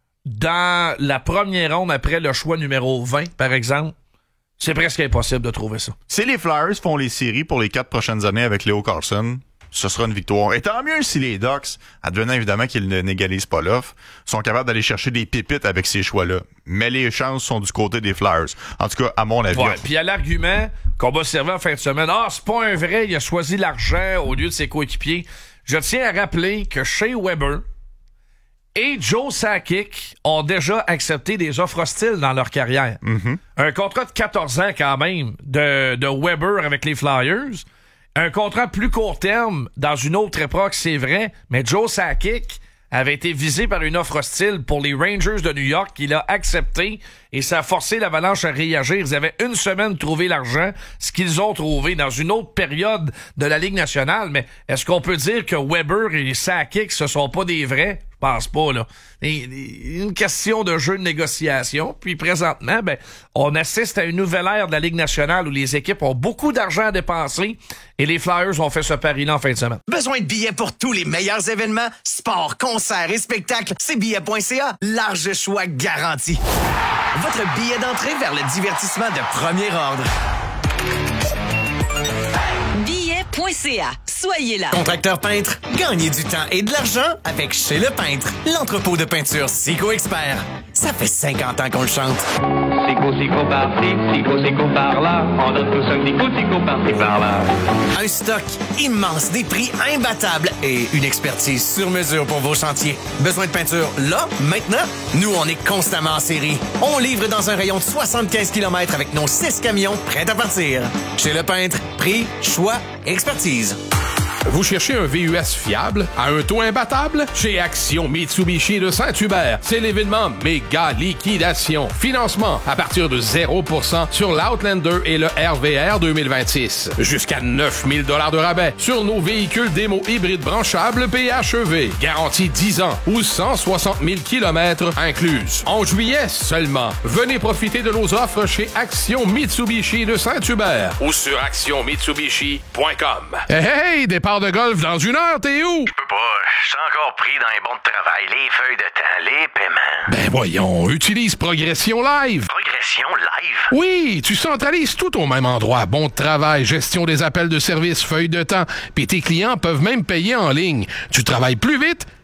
dans la première ronde après le choix numéro 20, par exemple, c'est presque impossible de trouver ça. Si les Flyers font les séries pour les 4 prochaines années avec Leo Carlson, ce sera une victoire. Et tant mieux si les Ducks, advenant évidemment qu'ils n'égalisent pas l'offre, sont capables d'aller chercher des pépites avec ces choix-là. Mais les chances sont du côté des Flyers. En tout cas, à mon avis. Ouais, puis il y a l'argument qu'on va servir en fin de semaine. Ah, c'est pas un vrai, il a choisi l'argent au lieu de ses coéquipiers. Je tiens à rappeler que Shea Weber et Joe Sakic ont déjà accepté des offres hostiles dans leur carrière. Mm-hmm. Un contrat de 14 ans quand même de Weber avec les Flyers. Un contrat plus court terme dans une autre époque, c'est vrai, mais Joe Sakic avait été visé par une offre hostile pour les Rangers de New York qu'il a accepté et ça a forcé l'Avalanche à réagir. Ils avaient une semaine de trouver l'argent, ce qu'ils ont trouvé dans une autre période de la Ligue nationale. Mais est-ce qu'on peut dire que Weber et Sakic ce sont pas des vrais? Je pense pas, là. Une question de jeu de négociation. Puis présentement, on assiste à une nouvelle ère de la Ligue nationale où les équipes ont beaucoup d'argent à dépenser et les Flyers ont fait ce pari-là en fin de semaine. Besoin de billets pour tous les meilleurs événements, sports, concerts et spectacles? C'est billets.ca. Large choix garanti. Votre billet d'entrée vers le divertissement de premier ordre. Billets.ca. Soyez là. Contracteur peintre, gagnez du temps et de l'argent avec Chez Le Peintre, l'entrepôt de peinture Sico Expert. Ça fait 50 ans qu'on le chante. Sico par-ci, Sico par-là. On donne tous un petit coup de Sico par-ci par-là. Un stock immense, des prix imbattables et une expertise sur mesure pour vos chantiers. Besoin de peinture là, maintenant? Nous, on est constamment en série. On livre dans un rayon de 75 km avec nos 6 camions prêts à partir. Chez Le Peintre, prix, choix, expertise. Vous cherchez un VUS fiable à un taux imbattable? Chez Action Mitsubishi de Saint-Hubert, c'est l'événement méga liquidation. Financement à partir de 0% sur l'Outlander et le RVR 2026. Jusqu'à 9 000 $ de rabais sur nos véhicules démo hybrides branchables PHEV. Garantie 10 ans ou 160 000 km incluses. En juillet seulement, venez profiter de nos offres chez Action Mitsubishi de Saint-Hubert ou sur actionmitsubishi.com. Hey, départ de golf dans une heure, t'es où? Je peux pas, je suis encore pris dans les bons de travail, les feuilles de temps, les paiements. Ben voyons, utilise Progression Live. Progression Live? Oui, tu centralises tout au même endroit. Bon de travail, gestion des appels de service, feuilles de temps, puis tes clients peuvent même payer en ligne. Tu travailles plus vite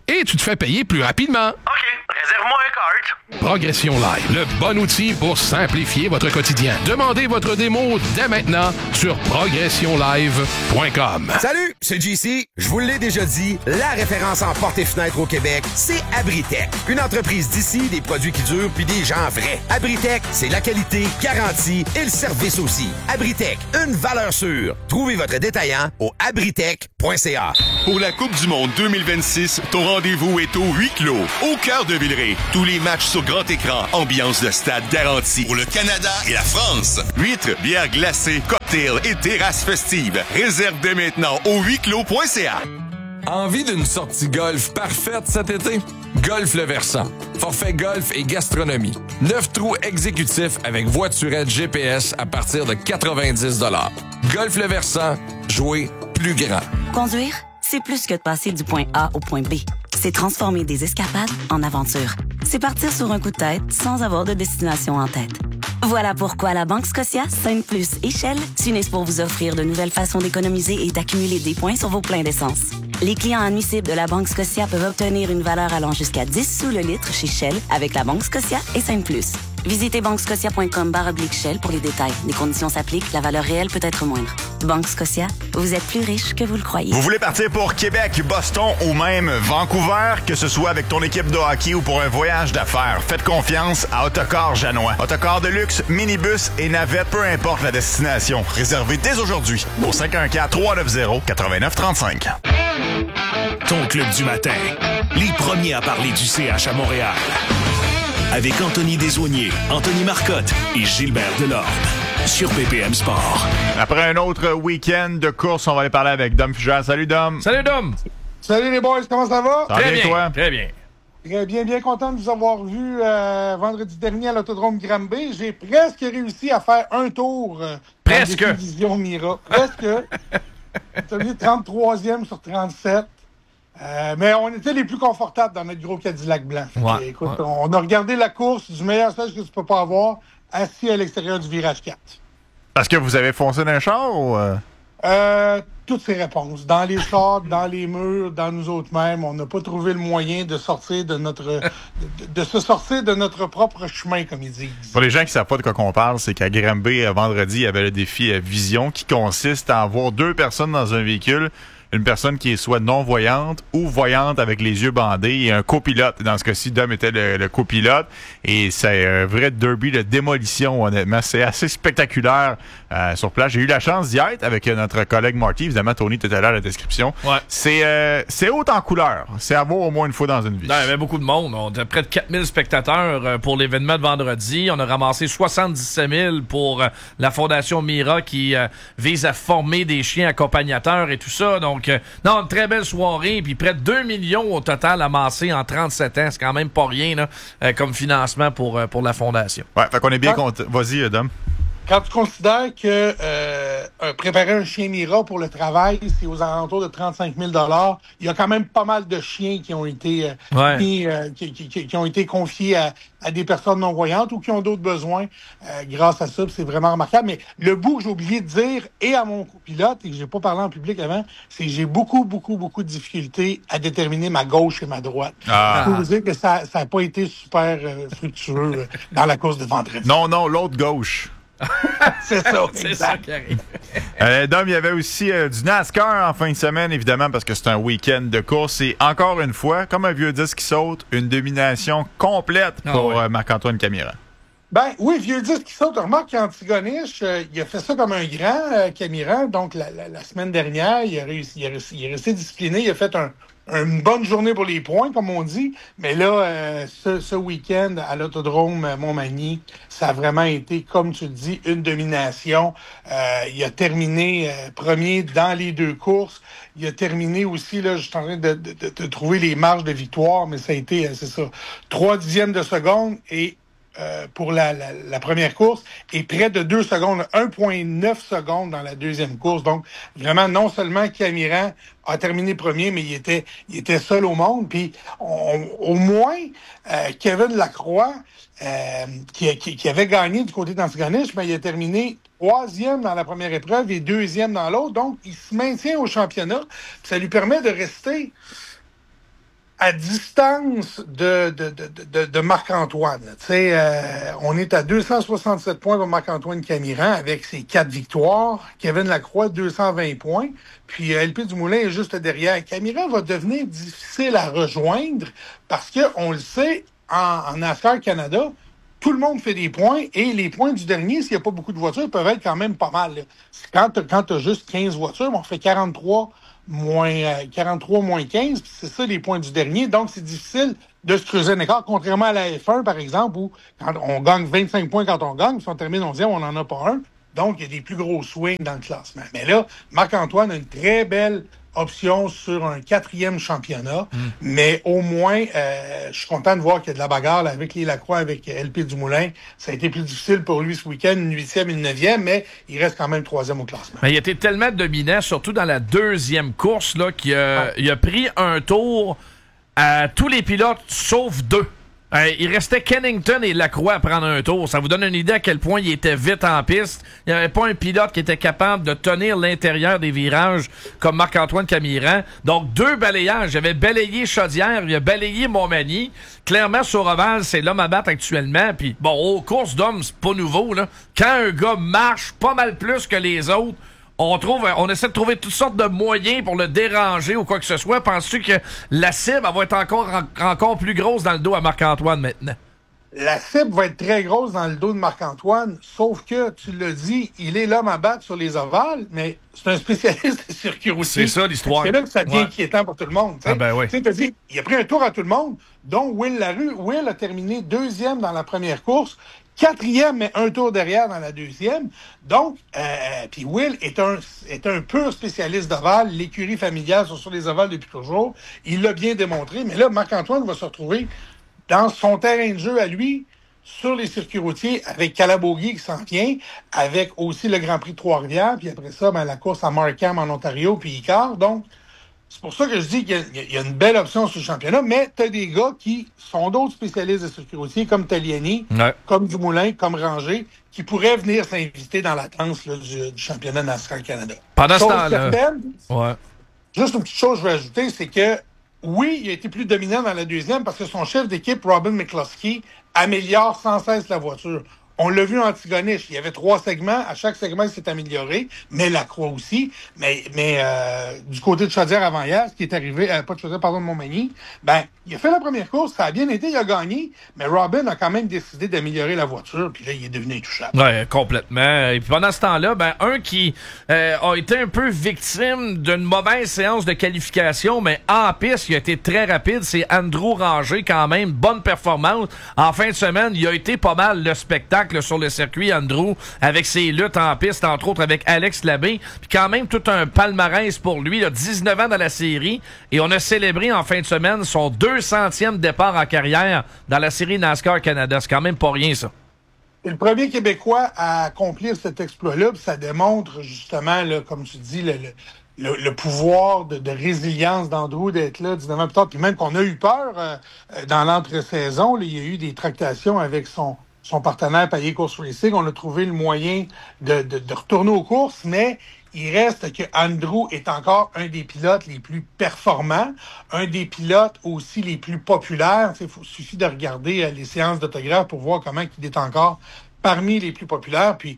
et tu te fais payer plus rapidement. OK, réserve-moi un kart. Progression Live, le bon outil pour simplifier votre quotidien. Demandez votre démo dès maintenant sur progressionlive.com. Salut, c'est JC. Je vous l'ai déjà dit, la référence en portes et fenêtres au Québec, c'est Abritech. Une entreprise d'ici, des produits qui durent puis des gens vrais. Abritech, c'est la qualité garantie et le service aussi. Abritech, une valeur sûre. Trouvez votre détaillant au abritech.ca. Pour la Coupe du monde 2026, ton rendez-vous est au huis clos, au cœur de Villeray. Tous les matchs sur grand écran, ambiance de stade garantie. Pour le Canada et la France, huîtres, bières glacées, cocktails et terrasses festives. Réserve dès maintenant au huisclos.ca. Envie d'une sortie golf parfaite cet été? Golf Le Versant. Forfait golf et gastronomie. 9 trous exécutifs avec voiturette GPS à partir de 90 $. Golf Le Versant. Jouer plus grand. Conduire, c'est plus que de passer du point A au point B. C'est transformer des escapades en aventures. C'est partir sur un coup de tête sans avoir de destination en tête. Voilà pourquoi la Banque Scotia, Sainte-Plus et Shell s'unissent pour vous offrir de nouvelles façons d'économiser et d'accumuler des points sur vos pleins d'essence. Les clients admissibles de la Banque Scotia peuvent obtenir une valeur allant jusqu'à 10 sous le litre chez Shell avec la Banque Scotia et Sainte-Plus. Visitez banquescotia.com/Shell pour les détails. Les conditions s'appliquent, la valeur réelle peut être moindre. Banque Scotia, vous êtes plus riche que vous le croyez. Vous voulez partir pour Québec, Boston ou même Vancouver, que ce soit avec ton équipe de hockey ou pour un voyage d'affaires, faites confiance à Autocar Janois. Autocar de luxe, minibus et navette, peu importe la destination. Réservez dès aujourd'hui au 514-390-8935. Ton club du matin, les premiers à parler du CH à Montréal. Avec Anthony Desaulniers, Anthony Marcotte et Gilbert Delorme. Sur BPM Sport. Après un autre week-end de course, on va aller parler avec Dom Fugère. Salut Dom. Salut Dom. Salut les boys, comment ça va? Ça va bien, toi? Très bien. Très bien, bien content de vous avoir vu vendredi dernier à l'Autodrome Granby. J'ai presque réussi à faire un tour presque. Dans la division Mira. Presque. J'ai mis 33e sur 37. Mais on était les plus confortables dans notre gros Cadillac blanc. Ouais, écoute, on a regardé la course du meilleur stage que tu peux pas avoir, assis à l'extérieur du virage 4. Est-ce que vous avez foncé dans un char ou... Toutes ces réponses. Dans les chars, dans les murs, dans nous autres mêmes, on n'a pas trouvé le moyen de sortir de notre de se sortir de notre propre chemin, comme ils disent. Pour les gens qui ne savent pas de quoi qu'on parle, c'est qu'à Granby, vendredi, il y avait le défi Vision qui consiste à avoir 2 personnes dans un véhicule. Une personne qui est soit non-voyante ou voyante avec les yeux bandés et un copilote. Dans ce cas-ci, Dom était le copilote. Et c'est un vrai derby de démolition, honnêtement. C'est assez spectaculaire sur place. J'ai eu la chance d'y être avec notre collègue Marty. Évidemment, Tony était là à la description. Ouais. C'est haut en couleur. C'est à voir au moins une fois dans une vie. Non, il y avait beaucoup de monde. On était près de 4000 spectateurs pour l'événement de vendredi. On a ramassé 77 000 pour la Fondation Mira qui vise à former des chiens accompagnateurs et tout ça. Donc, non, une très belle soirée, puis près de 2 millions au total amassés en 37 ans. C'est quand même pas rien là, comme financement pour la Fondation. Ouais, fait qu'on est bien content. Vas-y, Dom. Quand tu considères que préparer un chien Mira pour le travail, c'est aux alentours de 35 000 $, il y a quand même pas mal de chiens qui ont été qui ont été confiés à des personnes non-voyantes ou qui ont d'autres besoins grâce à ça. C'est vraiment remarquable. Mais le bout que j'ai oublié de dire, et à mon copilote, et que j'ai pas parlé en public avant, c'est que j'ai beaucoup de difficultés à déterminer ma gauche et ma droite. Je peux vous dire que ça n'a pas été super fructueux dans la course de vendredi. Non, l'autre gauche. C'est ça, c'est ça qui arrive. Dom, il y avait aussi du NASCAR en fin de semaine, évidemment, parce que c'est un week-end de course. Et encore une fois, comme un vieux disque qui saute, une domination complète pour Marc-Antoine Camiran. Ben oui, vieux disque qui saute. Remarque qu'Antigonish, il a fait ça comme un grand Camiran. Donc, la semaine dernière, il est resté discipliné. Il a fait une bonne journée pour les points, comme on dit. Mais là, ce week-end, à l'Autodrome Montmagny, ça a vraiment été, comme tu le dis, une domination. Il a terminé premier dans les 2 courses. Il a terminé aussi, là, je suis en train de trouver les marges de victoire, mais ça a été, c'est ça, 3 dixièmes de seconde et pour la première course et près de 2 secondes, 1,9 secondes dans la deuxième course. Donc, vraiment, non seulement Camiran a terminé premier, mais il était seul au monde. Puis, au moins, Kevin Lacroix, qui avait gagné du côté d'Antigonish, mais il a terminé 3e dans la première épreuve et 2e dans l'autre. Donc, il se maintient au championnat. Puis ça lui permet de rester à distance de Marc-Antoine. On est à 267 points pour Marc-Antoine Camiran avec ses 4 victoires. Kevin Lacroix, 220 points. Puis LP Dumoulin est juste derrière. Camiran va devenir difficile à rejoindre parce que on le sait, en NASCAR Canada, tout le monde fait des points et les points du dernier, s'il n'y a pas beaucoup de voitures, peuvent être quand même pas mal. Quand tu as juste 15 voitures, on fait 43 moins 15, puis c'est ça les points du dernier. Donc, c'est difficile de se creuser un écart, contrairement à la F1, par exemple, où quand on gagne 25 points quand on gagne, si on termine 11e, on n'en a pas un. Donc, il y a des plus gros swings dans le classement. Mais là, Marc-Antoine a une très belle option sur un 4e championnat, mais au moins, je suis content de voir qu'il y a de la bagarre là, avec les Lacroix, avec LP Dumoulin. Ça a été plus difficile pour lui ce week-end, une 8e, une 9e, mais il reste quand même 3e au classement. Mais il a été tellement dominant, surtout dans la 2e course, là, qu'il a pris un tour à tous les pilotes, sauf 2. Il restait Kennington et Lacroix à prendre un tour. Ça vous donne une idée à quel point il était vite en piste. Il n'y avait pas un pilote qui était capable de tenir l'intérieur des virages comme Marc-Antoine Camiran. Donc, 2 balayages. Il avait balayé Chaudière, il a balayé Montmagny. Clairement, Sauroval, c'est l'homme à battre actuellement. Puis, bon, aux courses d'hommes, c'est pas nouveau, là. Quand un gars marche pas mal plus que les autres, on essaie de trouver toutes sortes de moyens pour le déranger ou quoi que ce soit. Penses-tu que la cible va être encore plus grosse dans le dos à Marc-Antoine maintenant? La cible va être très grosse dans le dos de Marc-Antoine, sauf que, tu l'as dit, il est l'homme à battre sur les ovales, mais c'est un spécialiste de circuit routier. C'est ça l'histoire. C'est là que ça devient inquiétant pour tout le monde. Ah ben oui. Tu as dit, il a pris un tour à tout le monde, dont Will Larue. Will a terminé 2e dans la première course, 4e, mais un tour derrière dans la 2e. Donc, puis Will est un pur spécialiste d'ovale. L'écurie familiale sont sur les ovales depuis toujours. Il l'a bien démontré. Mais là, Marc-Antoine va se retrouver dans son terrain de jeu à lui, sur les circuits routiers, avec Calabogie qui s'en vient, avec aussi le Grand Prix de Trois-Rivières, puis après ça, la course à Markham en Ontario, puis Icar. Donc, c'est pour ça que je dis qu'il y a une belle option sur le championnat, mais tu as des gars qui sont d'autres spécialistes de circuits routiers, comme Taliani, comme Dumoulin, comme Ranger, qui pourraient venir s'inviter dans la danse là, du championnat NASCAR Canada. Pendant ce temps-là... Juste une petite chose que je vais ajouter, c'est que oui, il a été plus dominant dans la 2e parce que son chef d'équipe, Robin McCluskey, améliore sans cesse la voiture. On l'a vu en Antigonish. Il y avait 3 segments. À chaque segment, il s'est amélioré. Mais Lacroix aussi. Mais du côté de Chaudière avant hier, ce qui est arrivé, pas de Chaudière, pardon, de Montmagny, il a fait la première course. Ça a bien été. Il a gagné. Mais Robin a quand même décidé d'améliorer la voiture. Puis là, il est devenu intouchable. Oui, complètement. Et puis pendant ce temps-là, un qui a été un peu victime d'une mauvaise séance de qualification, mais en piste, il a été très rapide. C'est Andrew Ranger, quand même. Bonne performance. En fin de semaine, il a été pas mal le spectacle sur le circuit, Andrew, avec ses luttes en piste, entre autres avec Alex Labbé. Puis quand même, tout un palmarès pour lui. Il a 19 ans dans la série et on a célébré en fin de semaine son 200e départ en carrière dans la série NASCAR Canada. C'est quand même pas rien, ça. Et le premier Québécois à accomplir cet exploit-là, ça démontre justement, là, comme tu dis, le pouvoir de résilience d'Andrew d'être là 19 ans plus tard. Puis même qu'on a eu peur dans l'entre-saison. Là, il y a eu des tractations avec son partenaire Payet Course Racing. On a trouvé le moyen de retourner aux courses, mais il reste que Andrew est encore un des pilotes les plus performants, un des pilotes aussi les plus populaires. Il suffit de regarder les séances d'autographes pour voir comment il est encore parmi les plus populaires. Puis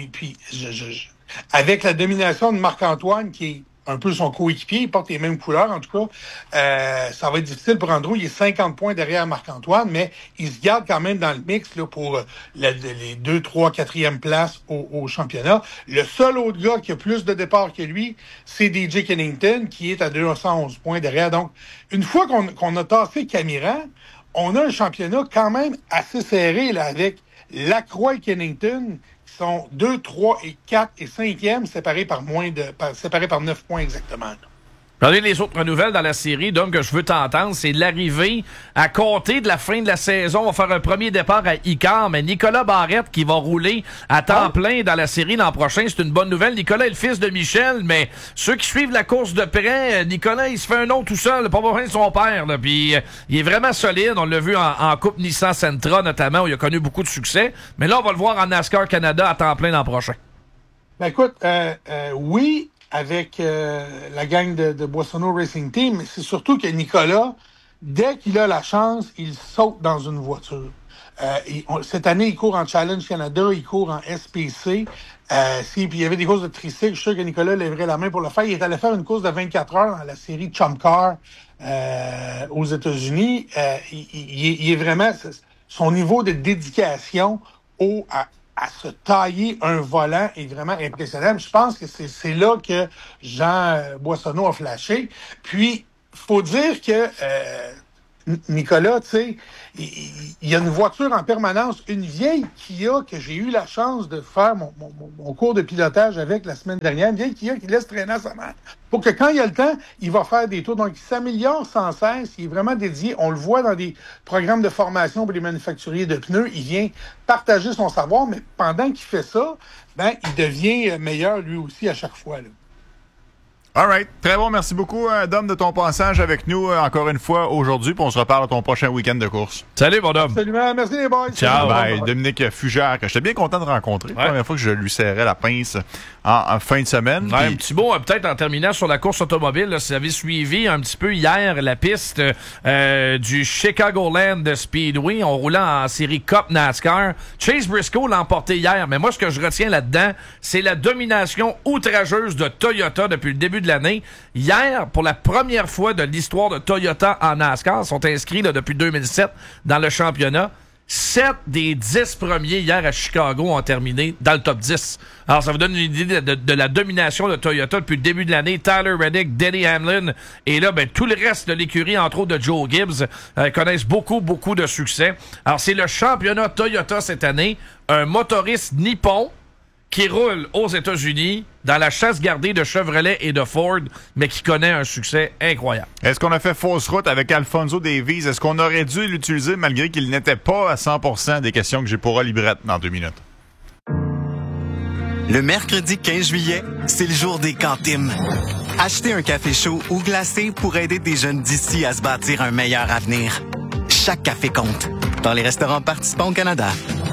avec la domination de Marc-Antoine, qui est un peu son coéquipier, il porte les mêmes couleurs en tout cas, ça va être difficile pour Andrew. Il est 50 points derrière Marc-Antoine, mais il se garde quand même dans le mix là, pour les 2, 3, 4e places au championnat. Le seul autre gars qui a plus de départs que lui, c'est DJ Kennington, qui est à 211 points derrière. Donc, une fois qu'on a tassé Camiran, on a un championnat quand même assez serré là, avec Lacroix et Kennington, qui sont 2, 3 et 4 et 5e, séparés par 9 points exactement. J'en ai les autres nouvelles dans la série, donc que je veux t'entendre, c'est l'arrivée à compter de la fin de la saison. On va faire un premier départ à Icar, mais Nicolas Barrette qui va rouler à temps plein dans la série l'an prochain, c'est une bonne nouvelle. Nicolas est le fils de Michel, mais ceux qui suivent la course de près, Nicolas, il se fait un nom tout seul, pas besoin de son père. Là, puis il est vraiment solide, on l'a vu en Coupe Nissan Sentra notamment, où il a connu beaucoup de succès. Mais là, on va le voir en NASCAR Canada à temps plein l'an prochain. Ben écoute, oui, avec la gang de Boissonneau Racing Team, mais c'est surtout que Nicolas, dès qu'il a la chance, il saute dans une voiture. Cette année, il court en Challenge Canada, il court en SPC. Puis il y avait des courses de tricycle, je suis sûr que Nicolas lèverait la main pour le faire. Il est allé faire une course de 24 heures dans la série Chump Car aux États-Unis. Il est vraiment... Son niveau de dédication à se tailler un volant est vraiment impressionnant. Je pense que c'est là que Jean Boissonneau a flashé. Puis, faut dire que Nicolas, tu sais, il y a une voiture en permanence, une vieille Kia que j'ai eu la chance de faire mon cours de pilotage avec la semaine dernière, une vieille Kia qui laisse traîner à sa mère. Pour que quand il y a le temps, il va faire des tours. Donc, il s'améliore sans cesse. Il est vraiment dédié. On le voit dans des programmes de formation pour les manufacturiers de pneus. Il vient partager son savoir, mais pendant qu'il fait ça, ben, il devient meilleur lui aussi à chaque fois, là. All right. Très bon. Merci beaucoup, Dom, de ton passage avec nous encore une fois aujourd'hui. Puis on se reparle à ton prochain week-end de course. Salut, mon Dom. Absolument. Merci, les boys. Ciao. Bye. Dominique Fugère, que j'étais bien content de rencontrer. La première fois que je lui serrais la pince en fin de semaine. Ouais, un petit mot, peut-être en terminant sur la course automobile. Là, si vous avez suivi un petit peu hier la piste du Chicagoland Speedway, on roulait en série Cup NASCAR. Chase Briscoe l'a emporté hier. Mais moi, ce que je retiens là-dedans, c'est la domination outrageuse de Toyota depuis le début de l'année. Hier, pour la première fois de l'histoire de Toyota en NASCAR, sont inscrits là, depuis 2007 dans le championnat. 7 des 10 premiers hier à Chicago ont terminé dans le top 10. Alors, ça vous donne une idée de la domination de Toyota depuis le début de l'année. Tyler Reddick, Denny Hamlin, et là, ben, tout le reste de l'écurie, entre autres de Joe Gibbs, connaissent beaucoup de succès. Alors, c'est le championnat Toyota cette année. Un motoriste nippon qui roule aux États-Unis dans la chasse gardée de Chevrolet et de Ford, mais qui connaît un succès incroyable. Est-ce qu'on a fait fausse route avec Alfonso Davies? Est-ce qu'on aurait dû l'utiliser malgré qu'il n'était pas à 100% des questions que j'ai pour Oli Brett dans 2 minutes? Le mercredi 15 juillet, c'est le jour des cantines. Achetez un café chaud ou glacé pour aider des jeunes d'ici à se bâtir un meilleur avenir. Chaque café compte. Dans les restaurants participants au Canada.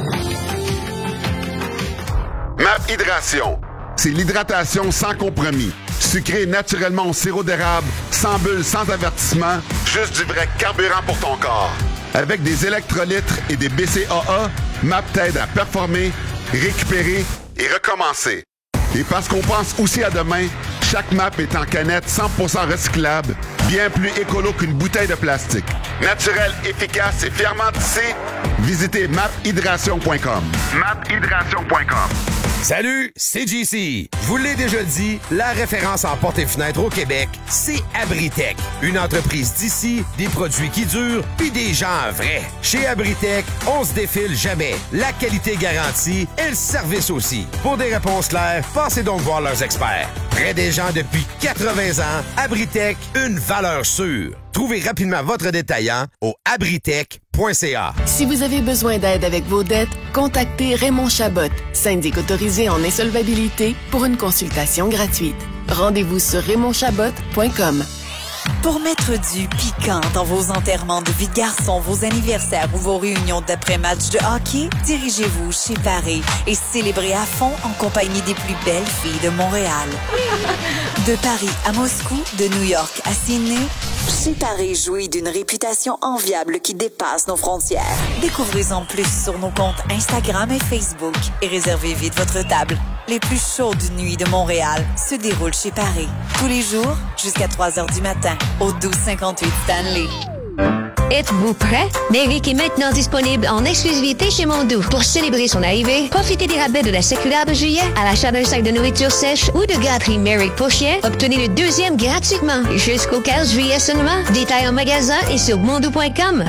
MAP Hydration. C'est l'hydratation sans compromis. Sucré naturellement au sirop d'érable, sans bulles, sans avertissement, juste du vrai carburant pour ton corps. Avec des électrolytes et des BCAA, MAP t'aide à performer, récupérer et recommencer. Et parce qu'on pense aussi à demain, chaque MAP est en canette 100% recyclable, bien plus écolo qu'une bouteille de plastique. Naturel, efficace et fièrement tissé, visitez maphydration.com. maphydration.com. Salut, c'est JC. Je vous l'ai déjà dit, la référence en portes et fenêtres au Québec, c'est Abritech. Une entreprise d'ici, des produits qui durent, puis des gens vrais. Chez Abritech, on se défile jamais. La qualité garantie et le service aussi. Pour des réponses claires, passez donc voir leurs experts. Près des gens depuis 80 ans, Abritech, une valeur sûre. Trouvez rapidement votre détaillant au abritech.ca. Si vous avez besoin d'aide avec vos dettes, contactez Raymond Chabot, syndic autorisé en insolvabilité, pour une consultation gratuite. Rendez-vous sur raymondchabot.com. Pour mettre du piquant dans vos enterrements de vie de garçon, vos anniversaires ou vos réunions d'après-match de hockey, dirigez-vous chez Paré et célébrez à fond en compagnie des plus belles filles de Montréal. De Paris à Moscou, de New York à Sydney, chez Paré jouit d'une réputation enviable qui dépasse nos frontières. Découvrez-en plus sur nos comptes Instagram et Facebook et réservez vite votre table. Les plus chaudes nuits de Montréal se déroulent chez Paré. Tous les jours, jusqu'à 3h du matin, au 1258 Stanley. Êtes-vous prêt? Merrick est maintenant disponible en exclusivité chez Mondou. Pour célébrer son arrivée, profitez des rabais de la séculaire juillet à l'achat d'un sac de nourriture sèche ou de gâterie Merrick pour chien. Obtenez le 2e gratuitement jusqu'au 15 juillet seulement. Détails en magasin et sur mondou.com.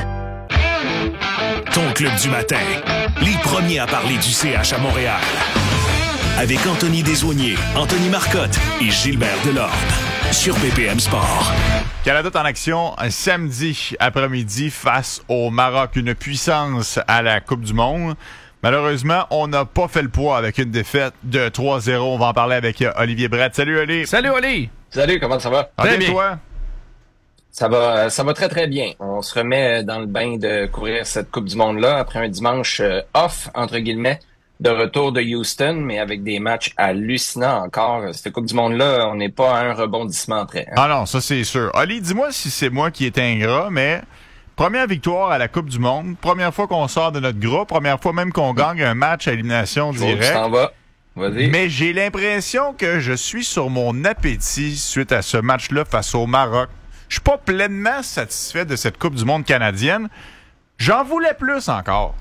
Ton club du matin. Les premiers à parler du CH à Montréal. Avec Anthony Desaulniers, Anthony Marcotte et Gilbert Delorme. Sur BPM Sport. Canada est en action samedi après-midi face au Maroc, une puissance à la Coupe du Monde. Malheureusement, on n'a pas fait le poids avec une défaite de 3-0. On va en parler avec Olivier Brett. Salut, Oli. Salut, Oli. Salut, comment ça va? Très bien, toi? Ça va très, très bien. On se remet dans le bain de courir cette Coupe du Monde-là après un dimanche off, entre guillemets. de retour de Houston, mais avec des matchs hallucinants encore. Cette Coupe du Monde-là, on n'est pas à un rebondissement près. Hein? Ah non, ça c'est sûr. Oli, dis-moi si c'est moi qui est ingrat, mais première victoire à la Coupe du Monde, première fois qu'on sort de notre groupe, première fois même qu'on gagne un match à élimination directe. Tu t'en vas. Vas-y. Mais j'ai l'impression que je suis sur mon appétit suite à ce match-là face au Maroc. Je suis pas pleinement satisfait de cette Coupe du Monde canadienne. J'en voulais plus encore.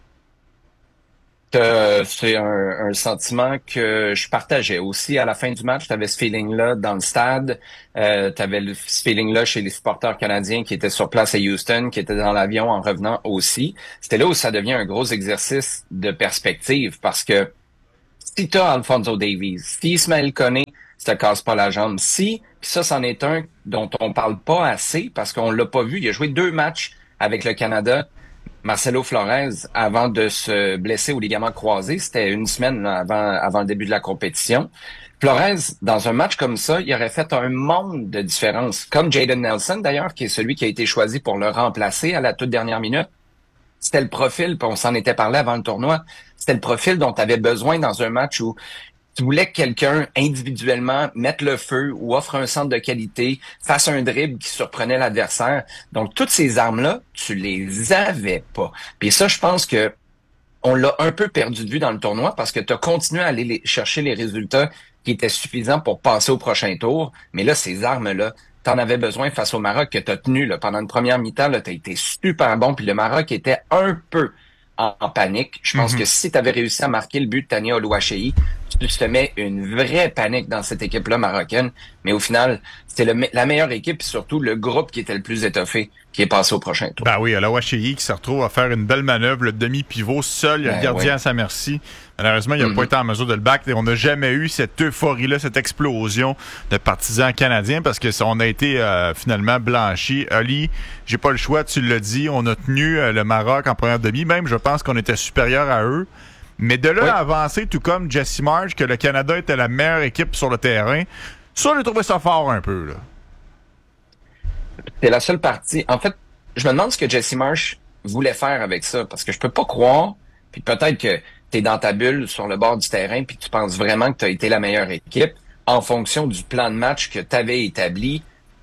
C'est un sentiment que je partageais aussi à la fin du match. Tu avais ce feeling-là dans le stade. Tu avais ce feeling-là chez les supporters canadiens qui étaient sur place à Houston, qui étaient dans l'avion en revenant aussi. C'était là où ça devient un gros exercice de perspective parce que si tu as Alphonso Davies, si Ismaël Koné ne te casse pas la jambe, puis ça, c'en est un dont on parle pas assez parce qu'on l'a pas vu. Il a joué 2 matchs avec le Canada. Marcelo Flores, avant de se blesser au ligament croisé, c'était une semaine avant le début de la compétition. Flores, dans un match comme ça, il aurait fait un monde de différence. Comme Jaden Nelson, d'ailleurs, qui est celui qui a été choisi pour le remplacer à la toute dernière minute. C'était le profil, puis on s'en était parlé avant le tournoi, c'était le profil dont tu avais besoin dans un match où tu voulais que quelqu'un individuellement mette le feu ou offre un centre de qualité, fasse un dribble qui surprenait l'adversaire. Donc, toutes ces armes-là, tu les avais pas. Puis ça, je pense que on l'a un peu perdu de vue dans le tournoi parce que tu as continué à aller chercher les résultats qui étaient suffisants pour passer au prochain tour. Mais là, ces armes-là, tu en avais besoin face au Maroc que tu as tenu là, pendant une première mi-temps. Tu as été super bon. Puis le Maroc était un peu en panique. Je pense que si tu avais réussi à marquer le but de Tania Oluwaseyi, tu te mets une vraie panique dans cette équipe-là marocaine. Mais au final, c'était la meilleure équipe et surtout le groupe qui était le plus étoffé qui est passé au prochain tour. Ben oui, Oluwaseyi qui se retrouve à faire une belle manœuvre, le demi-pivot seul, il y a le gardien à sa merci. Malheureusement, il n'a pas été en mesure de le battre et on n'a jamais eu cette euphorie-là, cette explosion de partisans canadiens parce que on a été finalement blanchi. Ali, j'ai pas le choix, tu l'as dit, on a tenu le Maroc en première demi, même je pense qu'on était supérieur à eux. Mais de là à avancer, tout comme Jesse Marsh, que le Canada était la meilleure équipe sur le terrain, ça, j'ai trouvé ça fort un peu, là. C'est la seule partie. En fait, je me demande ce que Jesse Marsh voulait faire avec ça, parce que je peux pas croire, puis peut-être que t'es dans ta bulle sur le bord du terrain, puis tu penses vraiment que t'as été la meilleure équipe en fonction du plan de match que t'avais établi,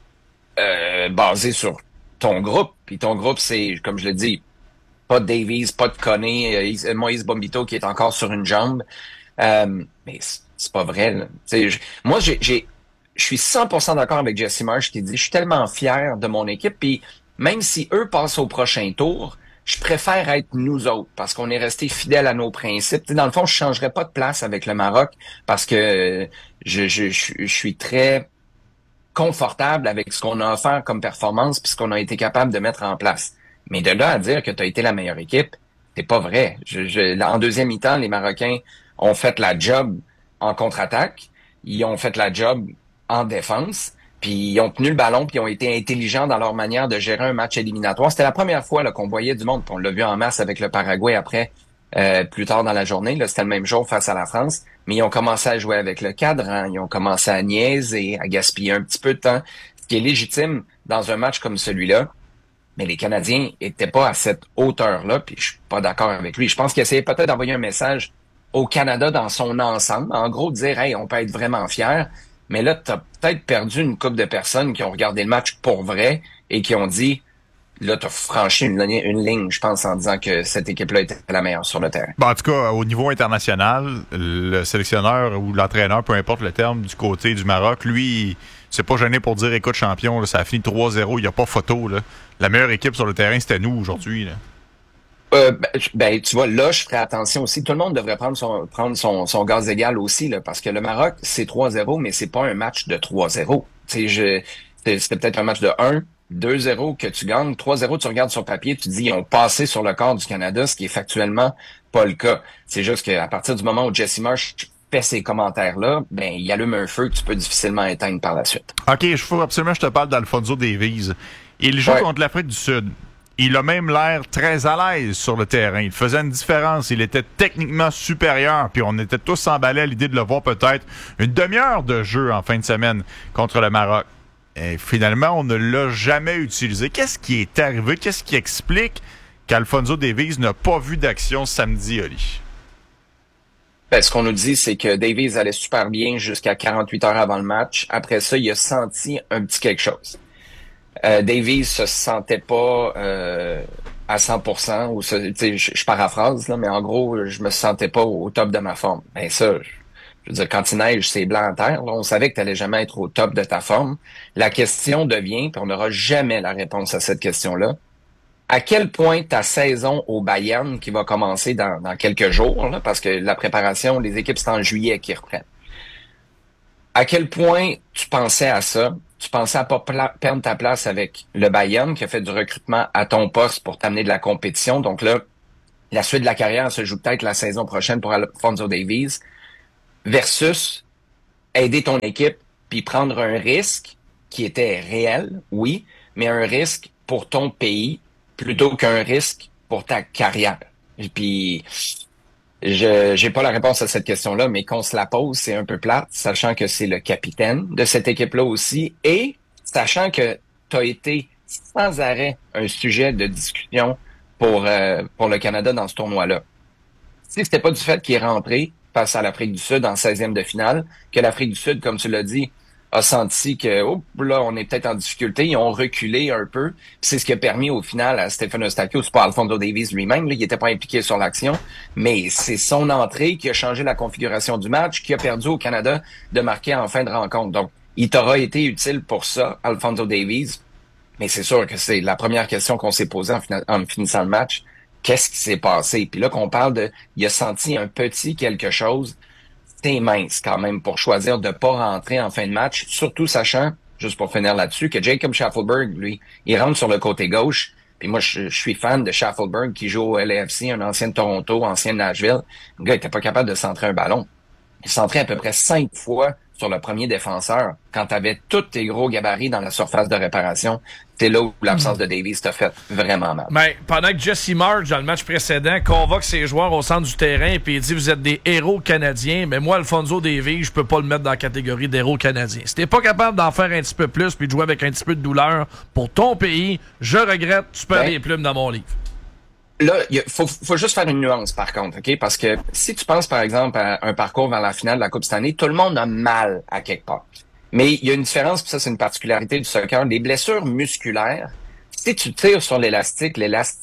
basé sur ton groupe. Puis ton groupe, c'est, comme je le dis, pas de Davies, pas de Koné, Moïse Bombito qui est encore sur une jambe. Mais c'est pas vrai, là. Moi, je suis 100% d'accord avec Jesse Marsh qui dit « Je suis tellement fier de mon équipe, puis même si eux passent au prochain tour, je préfère être nous autres parce qu'on est resté fidèles à nos principes. » Dans le fond, je changerais pas de place avec le Maroc parce que je suis très confortable avec ce qu'on a offert comme performance puis ce qu'on a été capable de mettre en place. Mais de là à dire que tu as été la meilleure équipe, c'est pas vrai. En deuxième mi-temps, les Marocains ont fait la job en contre-attaque. Ils ont fait la job en défense, puis ils ont tenu le ballon, puis ils ont été intelligents dans leur manière de gérer un match éliminatoire. C'était la première fois là, qu'on voyait du monde, puis on l'a vu en masse avec le Paraguay après, plus tard dans la journée. Là, c'était le même jour face à la France, mais ils ont commencé à jouer avec le cadran, ils ont commencé à niaiser, à gaspiller un petit peu de temps, ce qui est légitime dans un match comme celui-là. Mais les Canadiens étaient pas à cette hauteur-là, puis je suis pas d'accord avec lui. Je pense qu'il essayait peut-être d'envoyer un message au Canada dans son ensemble, en gros dire « Hey, on peut être vraiment fiers ». Mais là, tu as peut-être perdu une couple de personnes qui ont regardé le match pour vrai et qui ont dit, là, tu as franchi une ligne, je pense, en disant que cette équipe-là était la meilleure sur le terrain. Bon, en tout cas, au niveau international, le sélectionneur ou l'entraîneur, peu importe le terme, du côté du Maroc, lui, c'est pas gêné pour dire, écoute, champion, là, ça a fini 3-0, il n'y a pas photo. Là. La meilleure équipe sur le terrain, c'était nous aujourd'hui. Là. Tu vois, là, je ferais attention aussi. Tout le monde devrait prendre son gaz égal aussi, là, parce que le Maroc, c'est 3-0, mais c'est pas un match de 3-0. C'était peut-être un match de 1, 2-0 que tu gagnes. 3-0, tu regardes sur papier, tu dis, ils ont passé sur le corps du Canada, ce qui est factuellement pas le cas. C'est juste qu'à partir du moment où Jesse Marsh fait ces commentaires-là, ben, il allume un feu que tu peux difficilement éteindre par la suite. OK, il faut absolument que je te parle d'Alphonso Davies. Il joue contre l'Afrique du Sud. Il a même l'air très à l'aise sur le terrain. Il faisait une différence. Il était techniquement supérieur. Puis on était tous emballés à l'idée de le voir peut-être une demi-heure de jeu en fin de semaine contre le Maroc. Et finalement, on ne l'a jamais utilisé. Qu'est-ce qui est arrivé? Qu'est-ce qui explique qu'Alphonso Davies n'a pas vu d'action samedi, Oli? Ben, ce qu'on nous dit, c'est que Davies allait super bien jusqu'à 48 heures avant le match. Après ça, il a senti un petit quelque chose. Davies se sentait pas à 100%, ou je paraphrase, là, mais en gros, je me sentais pas au top de ma forme. Ben ça, je veux dire, quand il neige, c'est blanc en terre. Là, on savait que tu n'allais jamais être au top de ta forme. La question devient, puis on n'aura jamais la réponse à cette question-là, à quel point ta saison au Bayern, qui va commencer dans quelques jours, là, parce que la préparation, les équipes, c'est en juillet qui reprennent. À quel point tu pensais à ça? Tu pensais à pas perdre ta place avec le Bayern, qui a fait du recrutement à ton poste pour t'amener de la compétition. Donc là, la suite de la carrière se joue peut-être la saison prochaine pour Alphonso Davies, versus aider ton équipe puis prendre un risque qui était réel, oui, mais un risque pour ton pays plutôt qu'un risque pour ta carrière. Et puis, j'ai pas la réponse à cette question-là, mais qu'on se la pose, c'est un peu plate, sachant que c'est le capitaine de cette équipe-là aussi, et sachant que tu as été sans arrêt un sujet de discussion pour le Canada dans ce tournoi-là. Si c'était pas du fait qu'il est rentré face à l'Afrique du Sud en 16e de finale, que l'Afrique du Sud, comme tu l'as dit, a senti que, là, on est peut-être en difficulté, ils ont reculé un peu. C'est ce qui a permis au final à Stephen Eustáquio, c'est pas Alphonso Davies lui-même, là, il était pas impliqué sur l'action, mais c'est son entrée qui a changé la configuration du match, qui a perdu au Canada de marquer en fin de rencontre. Donc, il t'aura été utile pour ça, Alphonso Davies, mais c'est sûr que c'est la première question qu'on s'est posée en finissant le match. Qu'est-ce qui s'est passé? Puis là, qu'on parle de, il a senti un petit quelque chose, c'est mince quand même pour choisir de pas rentrer en fin de match, surtout sachant, juste pour finir là-dessus, que Jacob Shaffelburg, lui, il rentre sur le côté gauche. Puis moi, je suis fan de Shaffelburg qui joue au LAFC, un ancien de Toronto, ancien de Nashville. Le gars était pas capable de centrer un ballon. Il centrait à peu près 5 fois sur le premier défenseur. Quand tu avais tous tes gros gabarits dans la surface de réparation, c'est là où l'absence de Davies t'a fait vraiment mal. Ben, pendant que Jesse Marsh, dans le match précédent, convoque ses joueurs au centre du terrain et il dit « Vous êtes des héros canadiens, mais moi, Alphonso Davies, je peux pas le mettre dans la catégorie d'héros canadiens. Si t'es pas capable d'en faire un petit peu plus puis de jouer avec un petit peu de douleur pour ton pays, je regrette, tu perds des plumes dans mon livre. » Là, faut juste faire une nuance, par contre, OK? Parce que si tu penses, par exemple, à un parcours vers la finale de la Coupe cette année, tout le monde a mal à quelque part. Mais il y a une différence, puis ça, c'est une particularité du soccer. Les blessures musculaires, si tu tires sur l'élastique